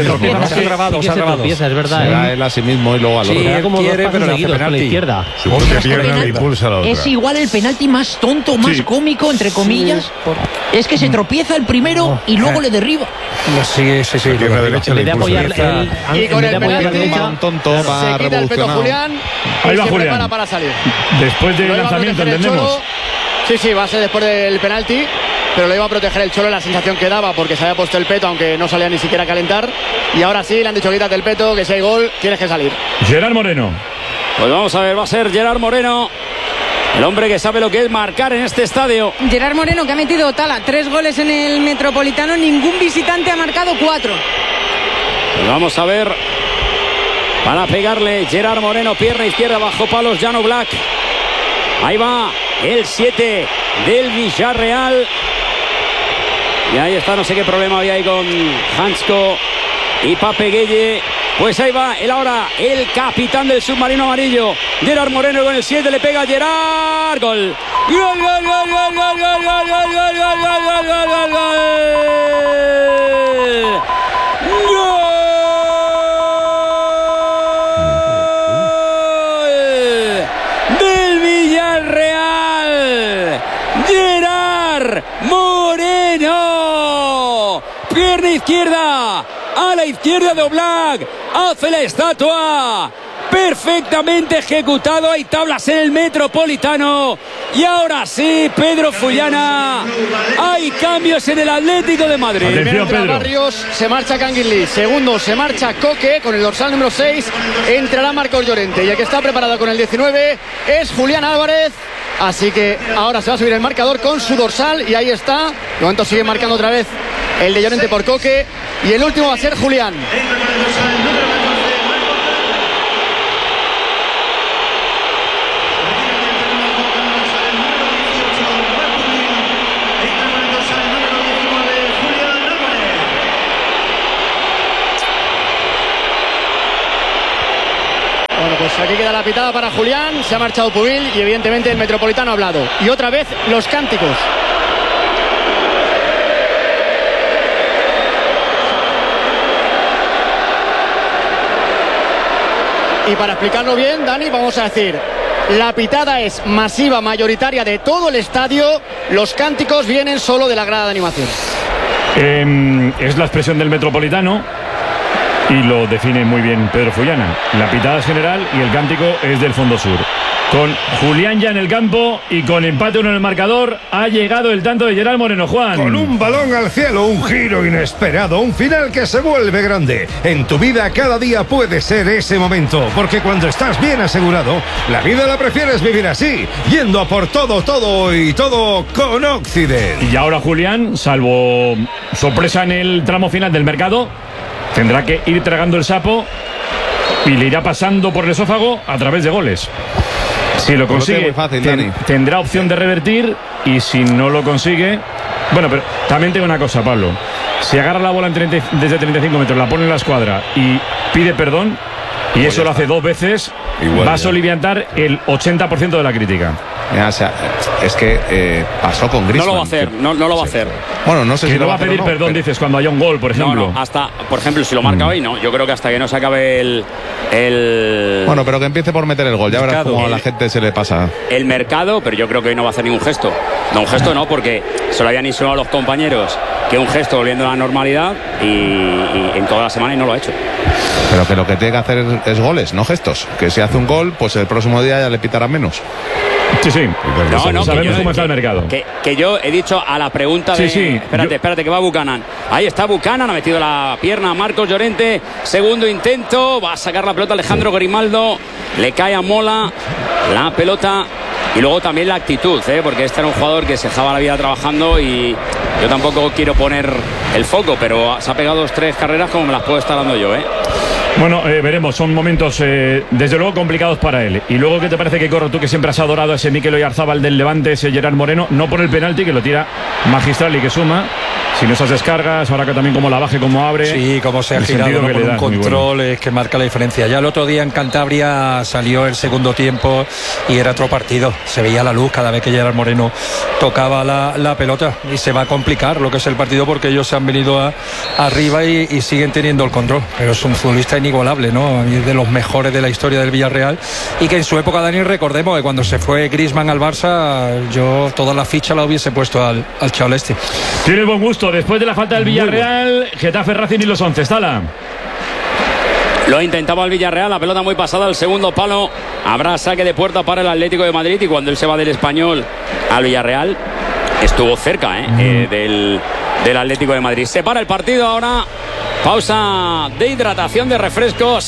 ha trabado. Es verdad. Será él a sí mismo y luego al otro. Sí, Como quiere, dos pero pasos le hace seguidos con la penalti. izquierda. Su propia pierna le impulsa a la otra. Es igual el penalti más tonto, más cómico, entre comillas. Es que se tropieza el primero y luego le derriba. Sí. La pierna derecha En le vez de impulsa. apoyar Y con el penalti Un tonto va se quita el peto revolucionado. Julián Ahí y va se Julián. prepara para salir. Después del Lo iba a lanzamiento, proteger el entendemos. Cholo. Sí, va a ser después del penalti, pero lo iba a proteger el Cholo, la sensación que daba porque se había puesto el peto, aunque no salía ni siquiera a calentar. Y ahora sí, le han dicho quítate el peto, que si hay gol, tienes que salir. Gerard Moreno. Pues vamos a ver, va a ser Gerard Moreno, el hombre que sabe lo que es marcar en este estadio. Gerard Moreno, que ha metido 3 goles en el Metropolitano, ningún visitante ha marcado 4. Pues vamos a ver, van a pegarle Gerard Moreno, pierna izquierda bajo palos, Jan Oblak. Ahí va el 7 del Villarreal. Y ahí está, no sé qué problema había ahí con Hansko y Pape Gueye. Pues ahí va el capitán del submarino amarillo, Gerard Moreno, con el 7 le pega a Gerard. Gol. Gol, gol, gol, gol, gol, gol, gol, gol, gol, gol, gol, gol, gol, gol. Del Villarreal, Gerard Moreno, pierna izquierda, a la izquierda de Oblak, hace la estatua, perfectamente ejecutado. Hay tablas en el Metropolitano. Y ahora sí, Pedro Fullana, hay cambios en el Atlético de Madrid. Primero entra Barrios, se marcha Canguilí. Segundo, se marcha Coque con el dorsal número 6. Entrará Marcos Llorente. Y el que está preparado con el 19 es Julián Álvarez. Así que ahora se va a subir el marcador con su dorsal. Y ahí está. De momento sigue marcando otra vez el de Llorente por Coque. Y el último va a ser Julián. Pues aquí queda la pitada para Julián, se ha marchado Pubil y evidentemente el Metropolitano ha hablado. Y otra vez los cánticos. Y para explicarlo bien, Dani, vamos a decir, la pitada es masiva, mayoritaria de todo el estadio, los cánticos vienen solo de la grada de animación. Es la expresión del Metropolitano y lo define muy bien Pedro Fullana. La pitada es general y el cántico es del Fondo Sur. Con Julián ya en el campo y con empate 1 en el marcador, ha llegado el tanto de Gerard Moreno, Juan. Con un balón al cielo, un giro inesperado, un final que se vuelve grande. En tu vida cada día puede ser ese momento, porque cuando estás bien asegurado, la vida la prefieres vivir así, yendo a por todo, todo y todo con Occident. Y ahora Julián, salvo sorpresa en el tramo final del mercado, tendrá que ir tragando el sapo y le irá pasando por el esófago a través de goles. Si lo consigue, muy fácil, Dani. tendrá opción de revertir, y si no lo consigue... Bueno, pero también tengo una cosa, Pablo. Si agarra la bola desde 35 metros, la pone en la escuadra y pide perdón, y eso lo hace 2 veces, va a soliviantar el 80% de la crítica. Mira, es que pasó con Griezmann. No lo va a hacer, no lo va a hacer. Bueno, no sé si lo va a pedir perdón, dices, cuando haya un gol, por ejemplo. No, hasta, por ejemplo, si lo marca hoy, no. Yo creo que hasta que no se acabe el... Bueno, pero que empiece por meter el gol. Ya verás cómo a la gente se le pasa. El mercado, pero yo creo que hoy no va a hacer ningún gesto. No, un gesto no, porque se lo habían insinuado a los compañeros que un gesto volviendo a la normalidad y en toda la semana y no lo ha hecho. Pero que lo que tiene que hacer es goles, no gestos. Que si hace un gol, pues el próximo día ya le pitarán menos. Sí. No, sabemos cómo está el mercado. Que yo he dicho a la pregunta de... Sí. Espérate, que va Buchanan. Ahí está Buchanan, ha metido la pierna a Marcos Llorente. Segundo intento, va a sacar la pelota Alejandro Grimaldo. Le cae a Mola la pelota. Y luego también la actitud, porque este era un jugador que se dejaba la vida trabajando y yo tampoco quiero poner el foco, pero se ha pegado 2-3 carreras como me las puedo estar dando yo, Bueno, veremos, son momentos desde luego complicados para él. Y luego, ¿qué te parece, que Corro, tú que siempre has adorado a ese Mikel Oyarzabal del Levante, ese Gerard Moreno, no por el penalti, que lo tira magistral y que suma, sino esas descargas, ahora que también como la baje, como abre. Sí, como se ha girado, ¿no? Con un control es que marca la diferencia. Ya el otro día en Cantabria salió el segundo tiempo y era otro partido. Se veía la luz cada vez que Gerard Moreno tocaba la pelota y se va a complicar lo que es el partido porque ellos se han venido arriba y siguen teniendo el control. Pero es un futbolista inigualable, ¿no? Es de los mejores de la historia del Villarreal y que en su época, Dani, recordemos que cuando se fue Griezmann al Barça, yo toda la ficha la hubiese puesto al chaval este. Tiene buen gusto. Después de la falta del Villarreal, Getafe, Racing y los 11. Estala. Lo intentaba el Villarreal, la pelota muy pasada al segundo palo. Habrá saque de puerta para el Atlético de Madrid y cuando él se va del Español al Villarreal estuvo cerca del Atlético de Madrid. Se para el partido ahora. Pausa de hidratación, de refresco,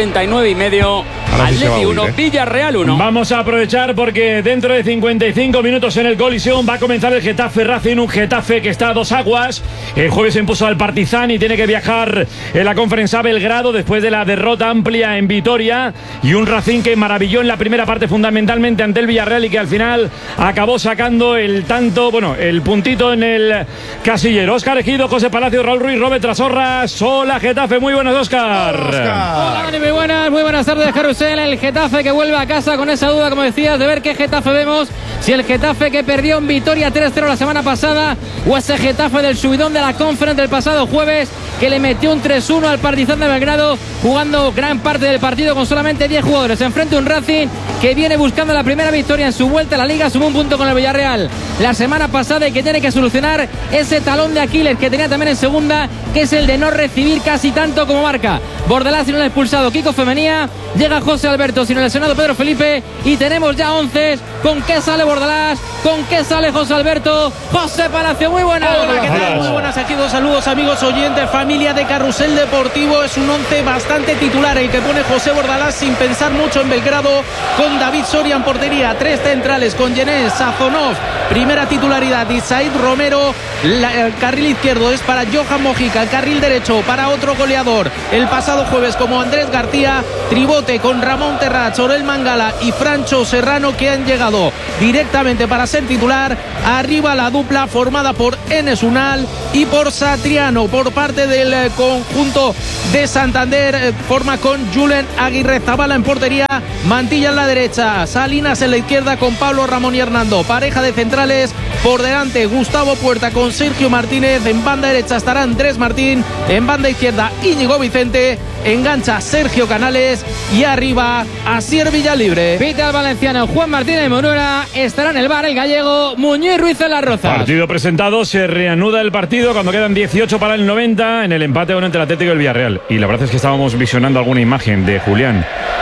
69,5. Atleti 1, Villarreal 1. Vamos a aprovechar porque dentro de 55 minutos en el Coliseum va a comenzar el Getafe Racing, un Getafe que está a dos aguas. El jueves se impuso al Partizan y tiene que viajar en la Conference a Belgrado después de la derrota amplia en Vitoria, y un Racing que maravilló en la primera parte fundamentalmente ante el Villarreal y que al final acabó sacando el tanto, el puntito en el casillero. Óscar Ejido, José Palacio, Raúl Ruiz, Robert Trasorras. Hola Getafe, muy buenas, Óscar. Hola Dani, muy buenas tardes, Carusel. El Getafe que vuelve a casa con esa duda, como decías, de ver qué Getafe vemos. Si el Getafe que perdió en Vitoria 3-0 la semana pasada, o ese Getafe del subidón de la Conference del pasado jueves, que le metió un 3-1 al Partizan de Belgrado, jugando gran parte del partido con solamente 10 jugadores. Enfrente un Racing que viene buscando la primera victoria en su vuelta a la Liga, sumó un punto con el Villarreal la semana pasada y que tiene que solucionar ese talón de Aquiles que tenía también en segunda, que es el de no recibir casi tanto como marca Bordalás, sin el expulsado Kiko Femenía. Llega José Alberto, sin el lesionado Pedro Felipe, y tenemos ya 11. ¿Con qué sale Bordalás? ¿Con qué sale José Alberto? José Palacio, muy buenas. Hola, ¿qué tal? Muy buenas, aquí dos saludos, amigos oyentes, familia de Carrusel Deportivo. Es un 11 bastante titular el que pone José Bordalás sin pensar mucho en Belgrado, con David Soria en portería, tres centrales con Yenés, Sazonov, primera titularidad, y Said Romero. El carril izquierdo es para Johan Mojica, el carril derecho para otro goleador el pasado jueves como Andrés García, tribote con Ramón Terrach, Orel Mangala y Francho Serrano, que han llegado directamente para ser titular. Arriba la dupla formada por Enes Unal y por Satriano por parte del conjunto de Santander, forma con Julen Aguirre Zabala en portería, Mantilla en la derecha, Salinas en la izquierda con Pablo Ramón y Hernando, pareja de centrales. Por delante Gustavo Puerta con Sergio Martínez, en banda derecha estará Andrés Martín, en banda izquierda Íñigo Vicente, engancha Sergio Canales y arriba Asier Villalibre. Pita el valenciano Juan Martínez Monura, estará en el bar el gallego Muñiz Ruiz en las Rozas. Partido presentado, se reanuda el partido cuando quedan 18 para el 90 en el empate entre el Atlético y el Villarreal. Y la verdad es que estábamos visionando alguna imagen de Julián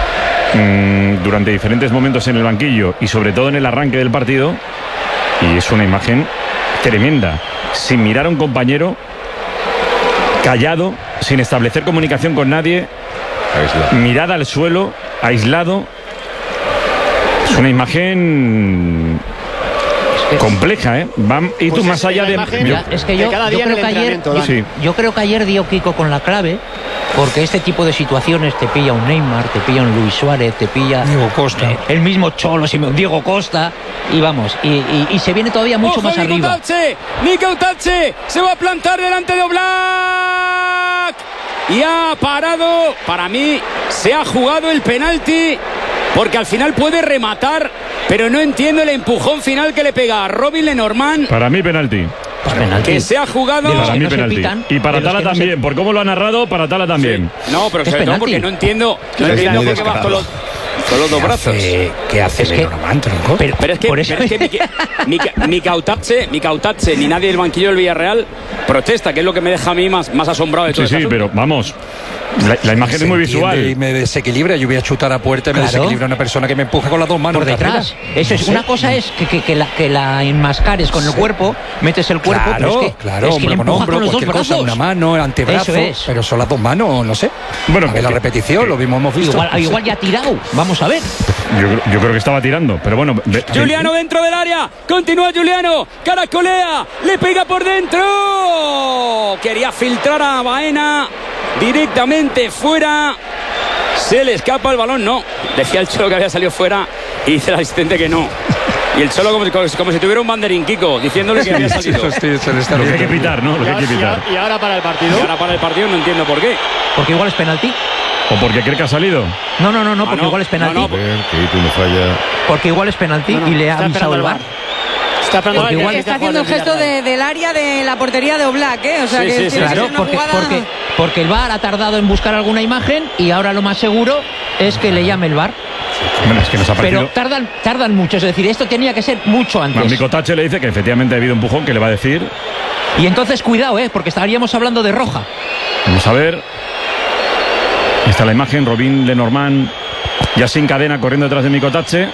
durante diferentes momentos en el banquillo y sobre todo en el arranque del partido, y es una imagen tremenda, sin mirar a un compañero, callado, sin establecer comunicación con nadie, mirada al suelo, aislado. Es una imagen compleja, ¿eh? Y tú, pues más allá de... Es que yo creo que ayer dio Kiko con la clave, porque este tipo de situaciones te pilla un Neymar, te pilla un Luis Suárez, te pilla Diego Costa, el mismo Cholo, Diego Costa, y vamos, y se viene todavía mucho más arriba. Nico Tache se va a plantar delante de Oblak y ha parado. Para mí se ha jugado el penalti porque al final puede rematar, pero no entiendo el empujón final que le pega a Robin Lenormand. Para mí penalti. Que se ha jugado. Para mí penalti. Y para Tala también, por cómo lo ha narrado, para Tala también. Sí. No, pero sobre todo porque no entiendo por qué vas con los dos brazos. ¿Qué hace Lenormand, tronco? Pero es que Micautazze ni nadie del banquillo del Villarreal protesta, que es lo que me deja a mí más asombrado de todo Sí, pero vamos. La imagen es muy visual. Y me desequilibra. Yo voy a chutar a puerta y me desequilibra una persona que me empuja con las dos manos por detrás. Eso es. Una cosa es que la enmascares con el cuerpo, metes el cuerpo, claro, pero claro, es que le empuja con los dos brazos. Una mano, el antebrazo, eso es. Pero son las dos manos, no sé. Bueno, la repetición, lo mismo hemos visto. Igual ya ha tirado. Vamos a ver. Yo creo que estaba tirando, pero bueno. Juliano dentro del área. Continúa Juliano. Caracolea. Le pega por dentro. Quería filtrar a Baena. Directamente fuera. Se le escapa el balón. No. Decía el Cholo que había salido fuera. Y dice el asistente que no. Y el Cholo como si tuviera un banderín, Kiko, diciéndole que había salido. Lo que hay que pitar, ¿no? Lo que hay que pitar. Y ahora para el partido. Y ahora para el partido no entiendo por qué. Porque igual es penalti. ¿O porque cree que ha salido? No, porque igual es penalti. Porque igual es penalti y le ha avisado el VAR. Está haciendo el gesto del área de la portería de Oblak, ¿eh? O sea, que claro, porque el VAR ha tardado en buscar alguna imagen y ahora lo más seguro es que le llame el VAR. Bueno, es que nos ha parecido... Pero tardan mucho, es decir, esto tenía que ser mucho antes. Micotache le dice que efectivamente ha habido un empujón, que le va a decir. Y entonces cuidado, porque estaríamos hablando de roja. Vamos a ver. Ahí está la imagen, Robin Lenormand ya sin cadena corriendo detrás de Micotache.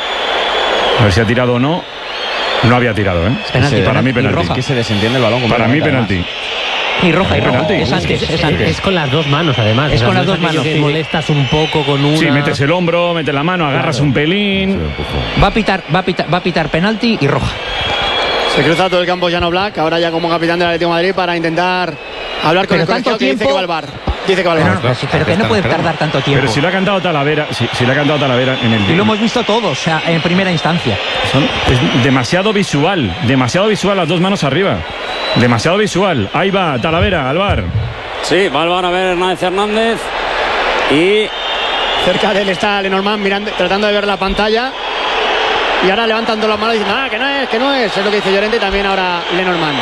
A ver si ha tirado o no. No había tirado, ¿eh? Penalti, para mí penalti. Es que se desentiende el balón. Para mí penalti. Y roja, es antes. Es con las dos manos, además. Es con las dos manos. Que molestas un poco con una. Sí, metes el hombro, metes la mano, agarras un pelín. Va a pitar penalti y roja. Se cruza todo el campo Jan Oblak, ahora ya como capitán del Atlético de Madrid, para intentar hablar con el colegiado que dice que va al VAR. Dice que va al VAR. Pero que no puede tardar tanto tiempo. Pero si le ha cantado Talavera, si le ha cantado Talavera en el. Y lo hemos visto todos, o sea, en primera instancia. Es demasiado visual las dos manos arriba. Demasiado visual. Ahí va Talavera al VAR. Sí, va al VAR a ver Hernández. Y cerca de él está Lenormand mirando, tratando de ver la pantalla. Y ahora levantando las manos y diciendo, que no es. Es lo que dice Llorente, también ahora Lenormand.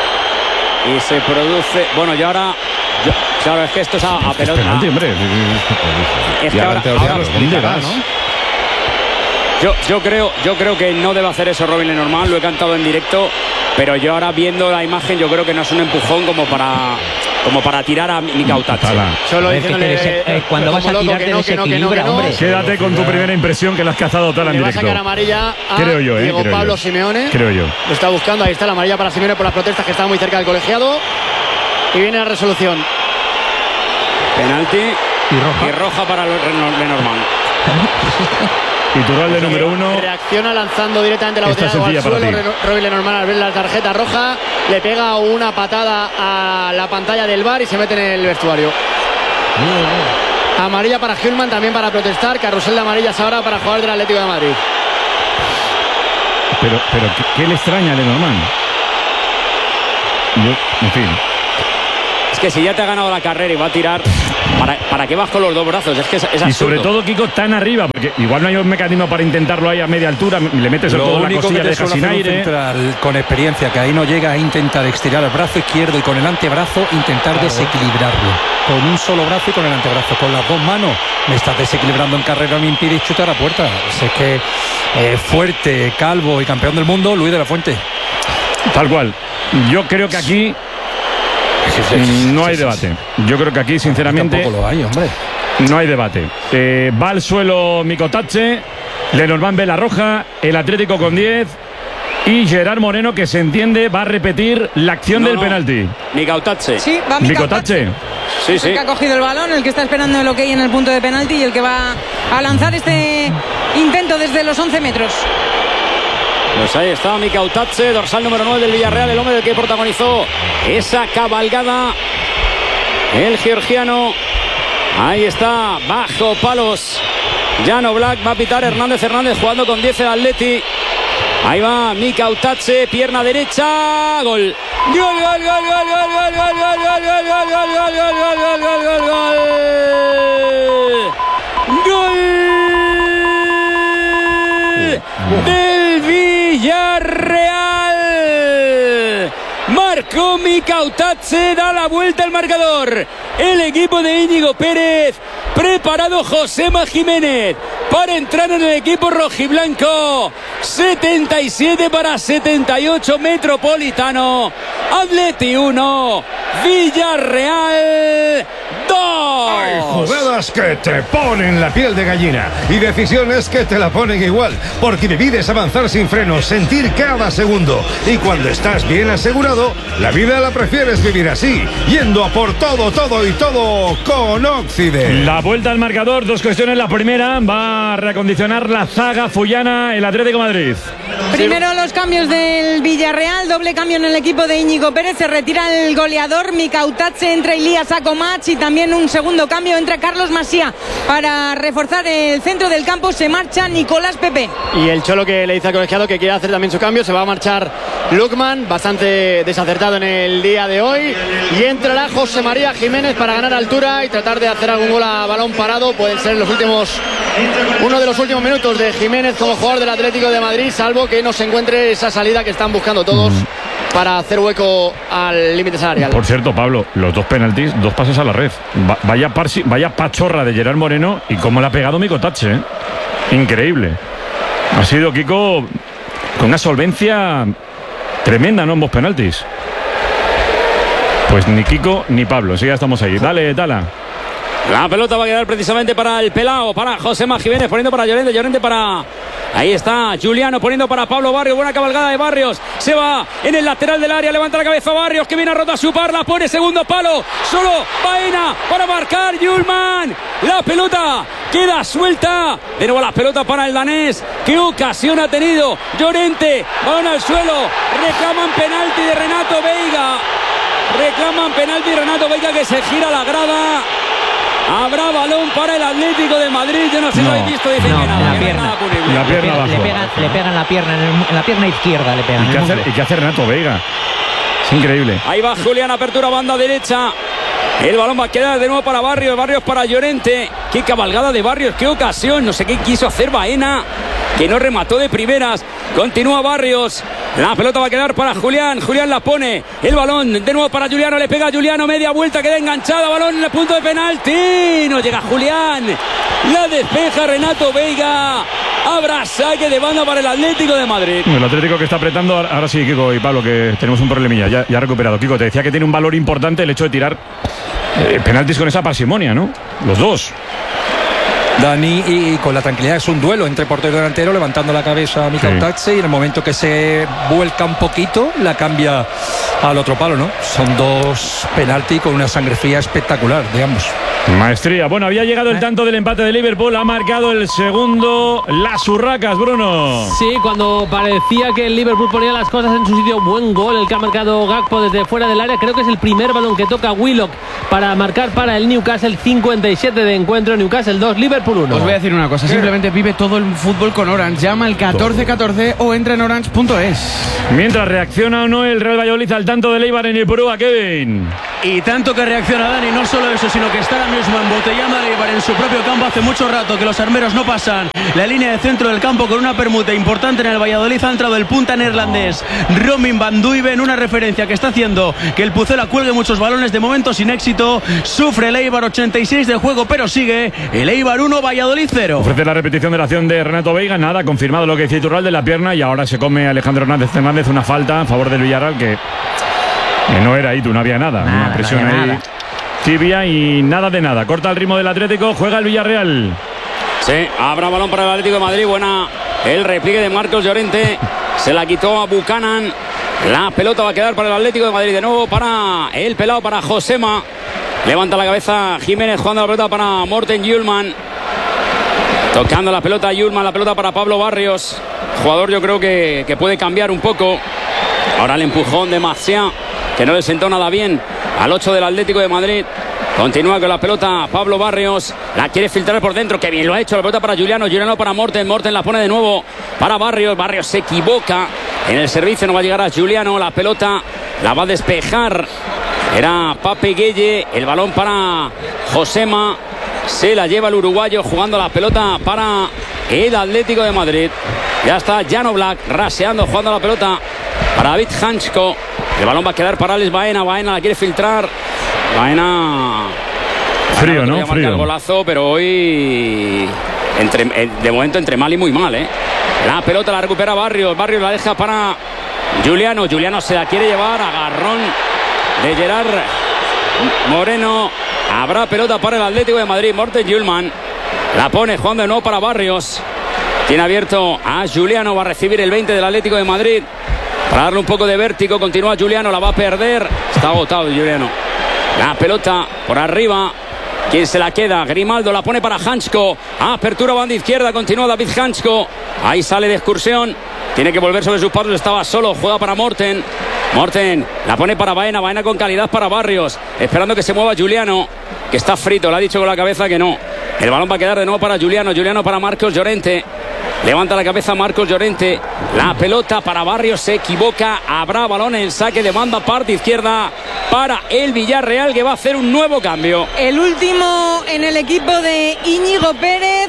Y se produce. Bueno, y ahora. Claro, es que esto es a pelota. Penalti, hombre. Es que ahora lo explicará, ¿no? Yo creo que no debe hacer eso Robin Lenormand, lo he cantado en directo, pero yo ahora viendo la imagen yo creo que no es un empujón como para tirar a Micautazze. Solo diciéndole cuando vas a tirar te desequilibra, hombre. Quédate con tu primera impresión que la has cazado Tala en directo. Le va a sacar amarilla a creo yo, Diego creo Pablo yo. Simeone. Creo yo. Lo está buscando, ahí está la amarilla para Simeone por las protestas que estaba muy cerca del colegiado. Y viene la resolución. Penalti y roja para Lenormand. Iturralde número 1. Reacciona lanzando directamente la botella al suelo. Robin Lenormand al ver la tarjeta roja le pega una patada a la pantalla del VAR y se mete en el vestuario. Amarilla para Hjulmand, también para protestar. Carrusel de amarillas ahora para jugador del Atlético de Madrid. Pero ¿qué le extraña a Lenormand? En fin. Es que si ya te ha ganado la carrera y va a tirar, ¿para qué vas con los dos brazos? Es que es absurdo. Y sobre todo, Kiko, tan arriba, porque igual no hay un mecanismo para intentarlo ahí a media altura, le metes el codo en la costilla, deja sin aire. Central, con experiencia, que ahí no llega a intentar estirar el brazo izquierdo y con el antebrazo intentar desequilibrarlo. Con un solo brazo y con el antebrazo. Con las dos manos me estás desequilibrando en carrera, me impide chutar a puerta. Es que fuerte, calvo y campeón del mundo, Luis de la Fuente. Tal cual. Yo creo que aquí no hay debate. Yo creo que aquí, sinceramente, tampoco lo hay, hombre. No hay debate. Va al suelo Micotache, Lenormand ve la roja, el Atlético con 10 y Gerard Moreno, que se entiende, va a repetir la acción del penalti. Micotache. Sí, va Micotache. Sí. El que ha cogido el balón, el que está esperando el ok en el punto de penalti y el que va a lanzar este intento desde los 11 metros. Pues ahí está Micautazze, dorsal número 9 del Villarreal, el hombre del que protagonizó esa cabalgada. El georgiano. Ahí está, bajo palos. Jan Oblak, va a pitar Hernández jugando con 10 el Atleti. Ahí va Micautazze, pierna derecha. Gol. Gol. Gol. Marcó Mikautadze, da la vuelta al marcador. El equipo de Íñigo Pérez. Preparado Josema Jiménez para entrar en el equipo rojiblanco. 77-78 Metropolitano. Atleti 1, Villarreal 2. Hay jugadas que te ponen la piel de gallina y decisiones que te la ponen igual, porque vivir es avanzar sin frenos, sentir cada segundo, y cuando estás bien asegurado, la vida la prefieres vivir así, yendo a por todo, todo y todo con Occident. La vuelta al marcador, dos cuestiones. La primera, va a reacondicionar la zaga fullana el Atlético de Madrid. Primero los cambios del Villarreal, doble cambio en el equipo de Íñigo Pérez, se retira el goleador Mikautadze, entra Ilías Akomach y también un segundo cambio, entra Carlos Masía para reforzar el centro del campo, se marcha Nicolás Pepe. Y el Cholo que le dice al colegiado que quiere hacer también su cambio, se va a marchar Lukman, bastante desacertado en el día de hoy, y entrará José María Jiménez para ganar altura y tratar de hacer algún gol a balón parado. Pueden ser uno de los últimos minutos de Jiménez como jugador del Atlético de Madrid, salvo que no se encuentre esa salida que están buscando todos para hacer hueco al límite salarial. Por cierto, Pablo, los dos penaltis, dos pases a la red. Vaya pachorra de Gerard Moreno y cómo le ha pegado Mikautadze, ¿eh? Increíble. Ha sido Kiko con una solvencia tremenda, ¿no? Ambos penaltis. Pues ni Kiko ni Pablo, sí, ya estamos ahí. Dale, Tala. La pelota va a quedar precisamente para el pelao, para Josema Jiménez, poniendo para Llorente, Llorente para... Ahí está Juliano poniendo para Pablo Barrios. Buena cabalgada de Barrios. Se va en el lateral del área. Levanta la cabeza Barrios, que viene a rotar su par. La pone segundo palo. Solo Baena para marcar Yulman. La pelota queda suelta. De nuevo la pelota para el danés. ¿Qué ocasión ha tenido? Llorente. Van al suelo. Reclaman penalti de Renato Veiga. Reclaman penalti de Renato Veiga, que se gira la grada. Habrá balón para el Atlético de Madrid. Yo no sé si lo habéis visto. Dicen que nada. La pierna. La pierna abajo. Le pegan la pierna, en la pierna izquierda le pegan. ¿Y qué hace Renato Veiga? Es increíble. Ahí va Julián, apertura banda derecha. El balón va a quedar de nuevo para Barrios. Barrios para Llorente. Qué cabalgada de Barrios, qué ocasión. No sé qué quiso hacer Baena, que no remató de primeras. Continúa Barrios. La pelota va a quedar para Julián. Julián la pone. El balón de nuevo para Juliano. Le pega a Juliano. Media vuelta, queda enganchada. Balón en el punto de penalti. No llega Julián. La despeja Renato Veiga. Habrá saque de banda para el Atlético de Madrid. El Atlético que está apretando. Ahora sí, Kiko y Pablo, que tenemos un problemilla. Ya ha recuperado. Kiko, te decía que tiene un valor importante el hecho de tirar penaltis con esa parsimonia, ¿no? Los dos. Dani, y con la tranquilidad, es un duelo entre portero y delantero, levantando la cabeza a Mikautadze, y en el momento que se vuelca un poquito la cambia al otro palo, ¿no? Son dos penaltis con una sangre fría espectacular de ambos. Maestría. Bueno, había llegado el tanto del empate de Liverpool, ha marcado el segundo las Urracas, Bruno. Sí, cuando parecía que el Liverpool ponía las cosas en su sitio, buen gol el que ha marcado Gakpo desde fuera del área. Creo que es el primer balón que toca Willock para marcar para el Newcastle. 57 de encuentro, Newcastle 2, Liverpool 1. Os voy a decir una cosa, simplemente vive todo el fútbol con Orange. Llama al 1414 o entra en orange.es. Mientras reacciona o no el Real Valladolid al tanto de Eibar en Ipurúa, Kevin. Y tanto que reacciona Dani, no solo eso, sino que está ahora mismo embotellando a Eibar en su propio campo. Hace mucho rato que los armeros no pasan la línea de centro del campo con una permuta importante en el Valladolid. Ha entrado el punta neerlandés Romin van Duiven, una referencia que está haciendo que el Pucela cuelgue muchos balones, de momento sin éxito. Sufre el Eibar, 86 de juego, pero sigue el Eibar 1, Valladolid 0. Ofrece la repetición de la acción de Renato Veiga, nada, confirmado lo que dice Iturralde de la pierna, y ahora se come Alejandro Hernández una falta a favor del Villarreal, que no era ahí, no había nada, una presión ahí nada. Tibia y nada de nada. Corta el ritmo del Atlético, juega el Villarreal. Sí, habrá balón para el Atlético de Madrid. Buena el repliegue de Marcos Llorente. Se la quitó a Buchanan. La pelota va a quedar para el Atlético de Madrid. De nuevo para el pelado, para Josema. Levanta la cabeza Jiménez, jugando la pelota para Morten Hjulman. Tocando la pelota Hjulman, la pelota para Pablo Barrios. Jugador yo creo que puede cambiar un poco. Ahora el empujón de Maciá, que no le sentó nada bien al 8 del Atlético de Madrid. Continúa con la pelota Pablo Barrios. La quiere filtrar por dentro. Que bien lo ha hecho. La pelota para Juliano. Juliano para Morten. Morten la pone de nuevo para Barrios. Barrios se equivoca en el servicio. No va a llegar a Juliano. La pelota la va a despejar. Era Pape Gueye. El balón para Josema. Se la lleva el uruguayo, jugando la pelota para el Atlético de Madrid. Ya está Jan Oblak raseando, jugando la pelota para David Hansko. El balón va a quedar para Alex Baena. Baena la quiere filtrar. Baena. Frío, ¿no? Marca el golazo, pero hoy de momento entre mal y muy mal, ¿eh? La pelota la recupera Barrios. Barrios la deja para Juliano. Juliano se la quiere llevar. Agarrón de Gerard Moreno. Habrá pelota para el Atlético de Madrid. Morten Hjulmand la pone jugando de nuevo para Barrios. Tiene abierto a Juliano. Va a recibir el 20 del Atlético de Madrid para darle un poco de vértigo. Continúa Juliano. La va a perder. Está agotado Juliano. La pelota por arriba. ¿Quién se la queda? Grimaldo la pone para Hansko. Apertura banda izquierda. Continúa David Hansko. Ahí sale de excursión. Tiene que volver sobre sus pasos. Estaba solo. Juega para Morten. Morten la pone para Baena. Baena con calidad para Barrios. Esperando que se mueva Juliano, que está frito. Le ha dicho con la cabeza que no. El balón va a quedar de nuevo para Juliano. Juliano para Marcos Llorente. Levanta la cabeza Marcos Llorente. La pelota para Barrios. Se equivoca. Habrá balón en saque de banda parte izquierda para el Villarreal, que va a hacer un nuevo cambio. El último en el equipo de Íñigo Pérez.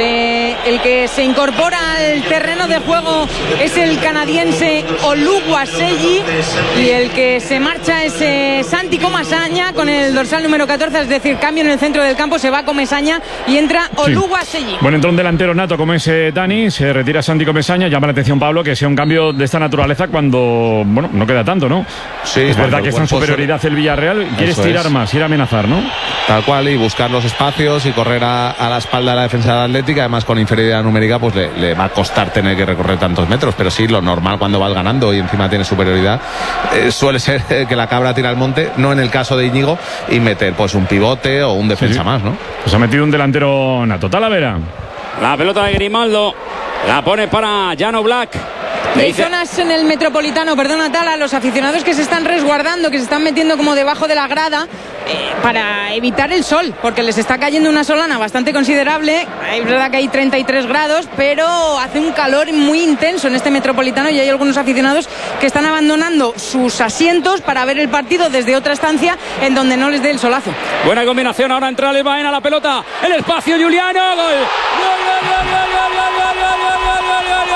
El que se incorpora al terreno de juego es el canadiense Oluwaseyi. Y el que se marcha es Santi Comesaña con el dorsal número 14. Es decir, cambio en el centro del campo. Se va Comesaña y entra Oluwaseyi. Bueno, entra un delantero nato como es Dani. Se retira Santi Comesaña. Llama la atención, Pablo, que sea un cambio de esta naturaleza cuando, bueno, no queda tanto, ¿no? Sí, es verdad que está en superioridad el Villarreal. Quiere estirar más, ir a amenazar, ¿no? Tal cual, y buscar los espacios y correr a la espalda de la defensa de la Atlética. Además, con inferioridad numérica, pues le va a costar tener que recorrer tantos metros. Pero sí, lo normal cuando vas ganando y encima tiene superioridad, suele ser que la cabra tira al monte, no en el caso de Íñigo, y meter pues un pivote o un defensa más, ¿no? Pues ha metido un delantero nato. Talavera. La pelota de Grimaldo la pone para Jan Oblak. Hay zonas en el Metropolitano, perdona Tala, los aficionados que se están resguardando, que se están metiendo como debajo de la grada para evitar el sol, porque les está cayendo una solana bastante considerable. Es verdad que hay 33 grados, pero hace un calor muy intenso en este Metropolitano y hay algunos aficionados que están abandonando sus asientos para ver el partido desde otra estancia en donde no les dé el solazo. Buena combinación, ahora entra el Baena, la pelota, el espacio, Juliano, gol. ¡Gol, gol, gol, gol, gol, gol, gol, gol, gol, gol, gol, gol, gol,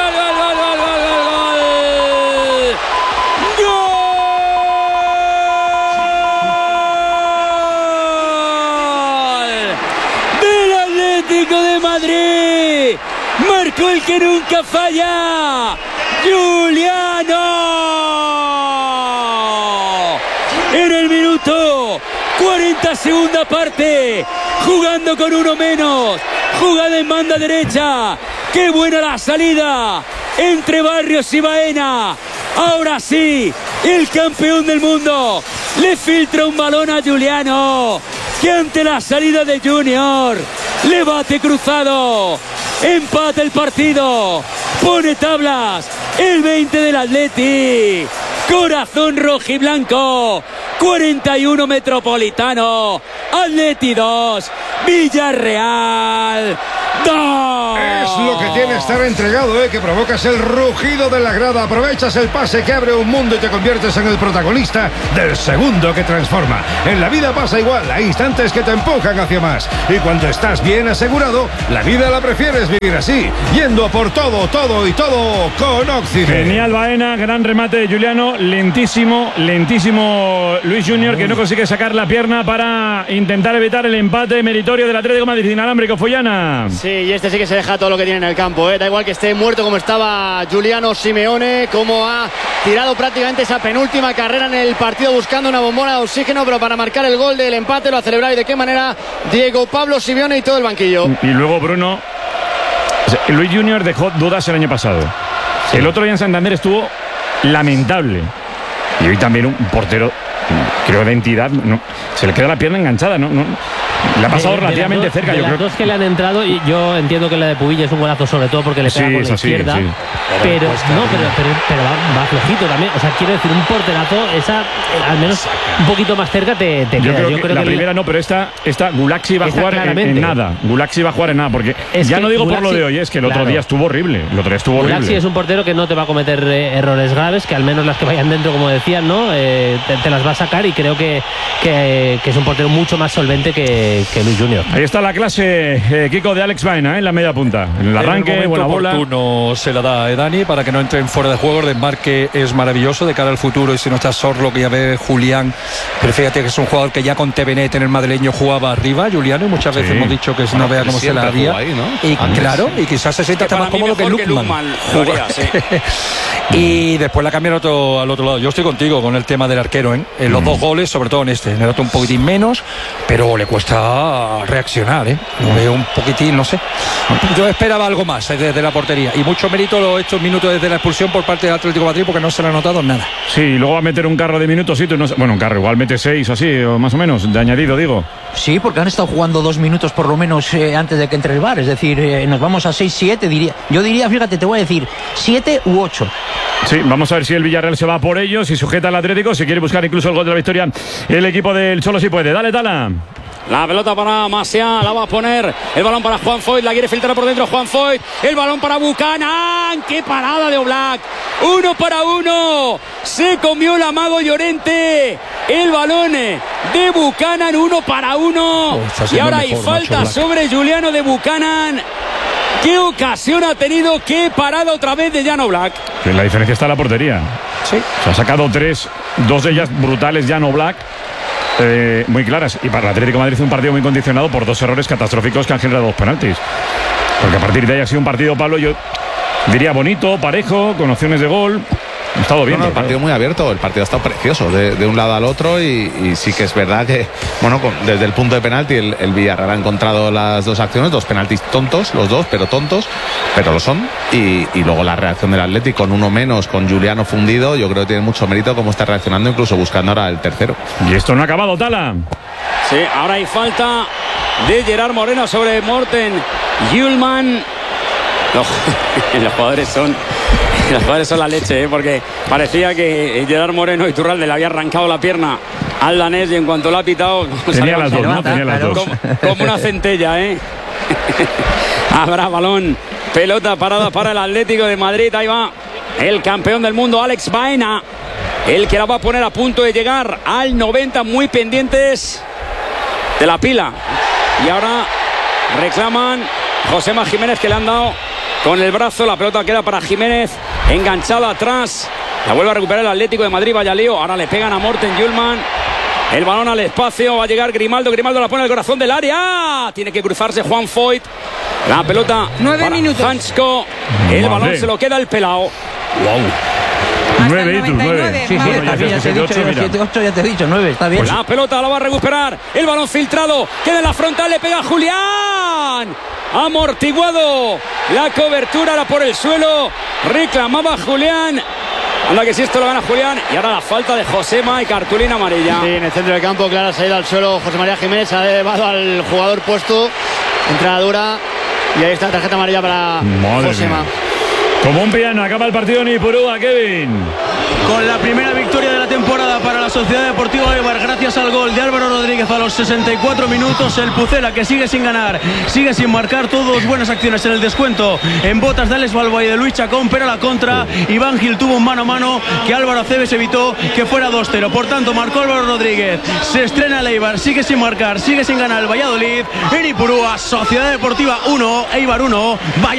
de Madrid! Marcó el que nunca falla, Juliano, en el minuto 40, segunda parte, jugando con uno menos, jugada en banda derecha. Qué buena la salida entre Barrios y Baena. Ahora sí, el campeón del mundo le filtra un balón a Juliano, que ante la salida de Junior le bate cruzado, empata el partido, pone tablas el 20 del Atleti, corazón rojiblanco, 41 Metropolitano, Atleti 2, Villarreal 2. Es lo que tiene estar entregado, que provocas el rugido de la grada, aprovechas el pase que abre un mundo y te conviertes en el protagonista del segundo que transforma. En la vida pasa igual, hay instantes que te empujan hacia más, y cuando estás bien asegurado, la vida la prefieres vivir así, yendo a por todo, todo y todo con Oxide. Genial Baena, gran remate de Juliano, lentísimo Luis Junior, que no consigue sacar la pierna para intentar evitar el empate meritorio del Atlético de Madrid. Inalámbrico, Follana. Sí, y este sí que se deja todo lo que tiene en el campo, Da igual que esté muerto como estaba Giuliano Simeone, como ha tirado prácticamente esa penúltima carrera en el partido buscando una bombona de oxígeno, pero para marcar el gol del empate lo ha celebrado, y de qué manera Diego Pablo Simeone y todo el banquillo. Y luego Bruno, Luis Junior dejó dudas el año pasado. Sí. El otro día en Santander estuvo lamentable. Y hoy también un portero, creo, de entidad, no, se le queda la pierna enganchada, ¿no? Le ha pasado relativamente cerca. De yo las creo dos que le han entrado, y yo entiendo que la de Pubillo es un golazo, sobre todo porque le pega con la izquierda. Sí. Pero va flojito también. O sea, quiero decir, un porterazo, esa al menos un poquito más cerca te queda. Yo creo que la primera no, pero esta Gulaxi va a jugar en nada. Gulaxi va a jugar en nada, porque ya no digo Gulaxi, por lo de hoy, es que el otro día estuvo horrible. Gulaxi es un portero que no te va a cometer errores graves, que al menos las que vayan dentro, como decían, ¿no? Te las va a sacar, y creo que es un portero mucho más solvente que que Luis Junior. Ahí está la clase, Kiko, de Alex Baena, en la media punta. En el arranque, buena bola. Oportuno se la da a Dani para que no entren fuera de juego. El desmarque es maravilloso de cara al futuro. Y si no está Sorlo, que ya ve Julián. Pero fíjate que es un jugador que ya con Tevenet en el madrileño jugaba arriba, Juliano, y muchas veces hemos dicho que no vea cómo se la haría. Ahí, ¿no? Y claro, y quizás se sienta hasta más cómodo que Lukman. Y después la cambian al otro lado. Yo estoy contigo con el tema del arquero, ¿eh? En los dos goles, sobre todo en este. En el otro un poquitín menos, pero le cuesta reaccionar, ¿eh? Lo veo un poquitín, no sé. Yo esperaba algo más desde la portería. Y mucho mérito estos minutos desde la expulsión por parte del Atlético de Madrid, porque no se le ha notado nada. Sí, luego va a meter un carro de minutos. Bueno, un carro, igual mete 6 o así, o más o menos, de añadido, digo. Sí, porque han estado jugando 2 minutos por lo menos antes de que entre el VAR. Es decir, nos vamos a 6-7, diría. Yo diría, fíjate, te voy a decir, 7 u 8. Sí, vamos a ver si el Villarreal se va por ellos, si sujeta al Atlético, si quiere buscar incluso el gol de la victoria. El equipo del Cholo sí puede. Dale, Tala. La pelota para Masia, la va a poner. El balón para Juan Foyt, la quiere filtrar por dentro Juan Foyt. El balón para Buchanan. ¡Qué parada de Oblak! 1 para 1. Se comió el amago Llorente. El balón de Buchanan, 1 para 1. Y ahora hay falta sobre Juliano de Buchanan. ¿Qué ocasión ha tenido? ¿Qué parada otra vez de Jan Oblak? La diferencia está en la portería. Sí. Se ha sacado 3, 2 de ellas brutales Jan Oblak. Muy claras, y para el Atlético de Madrid un partido muy condicionado por 2 errores catastróficos que han generado 2 penaltis, porque a partir de ahí ha sido un partido, Pablo, yo diría bonito, parejo, con opciones de gol. Ha estado bien. El partido muy abierto, el partido ha estado precioso de un lado al otro, y sí que es verdad que, bueno, desde el punto de penalti el Villarreal ha encontrado las 2 acciones, 2 penaltis tontos, los 2, pero tontos, pero lo son, y luego la reacción del Atlético con 1 menos, con Juliano fundido, yo creo que tiene mucho mérito cómo está reaccionando, incluso buscando ahora el tercero. Y esto no ha acabado, Tala. Sí, ahora hay falta de Gerard Moreno sobre Morten Hjulmand. Los jugadores son la leche, porque parecía que Gerard Moreno y Iturralde le había arrancado la pierna al danés, y en cuanto lo ha pitado tenía las dos, ¿no? Tenía las dos. Como una centella, ¿eh? Habrá balón, pelota parada para el Atlético de Madrid. Ahí va el campeón del mundo, Alex Baena, el que la va a poner a punto de llegar al 90, muy pendientes de la pila. Y ahora reclaman Josema Jiménez, que le han dado con el brazo. La pelota queda para Jiménez, enganchada atrás. La vuelve a recuperar el Atlético de Madrid. Vaya lío. Ahora le pegan a Morten Hjulmand. El balón al espacio. Va a llegar Grimaldo. Grimaldo la pone al corazón del área. Tiene que cruzarse Juan Foyt. La pelota 9 minutos. Hansko. El balón se lo queda el pelao. Wow. 9 y 9. Sí, está bien, ya te he dicho, 7-8, ya te he dicho, 9, está bien. Pues la pelota la va a recuperar. El balón filtrado. Queda en la frontal, le pega a Julián. Amortiguado la cobertura, ahora por el suelo. Reclamaba Julián. Anda que si esto lo gana Julián. Y ahora la falta de Josema y cartulina amarilla. Sí, en el centro del campo, clara salida al suelo. José María Jiménez ha elevado al jugador puesto. Entrada dura. Y ahí está, tarjeta amarilla para Josema. Como un piano, acaba el partido en Ipurúa, Kevin. Con la primera victoria de la temporada para la Sociedad Deportiva Eibar, gracias al gol de Álvaro Rodríguez a los 64 minutos. El Pucela, que sigue sin ganar, sigue sin marcar, todos buenas acciones en el descuento en botas de Alex Balboa y de Luis Chacón, pero a la contra Iván Gil tuvo un mano a mano que Álvaro Aceves evitó que fuera 2-0. Por tanto, marcó Álvaro Rodríguez, se estrena el Eibar, sigue sin marcar, sigue sin ganar el Valladolid. En Ipurúa, Sociedad Deportiva 1, Eibar 1.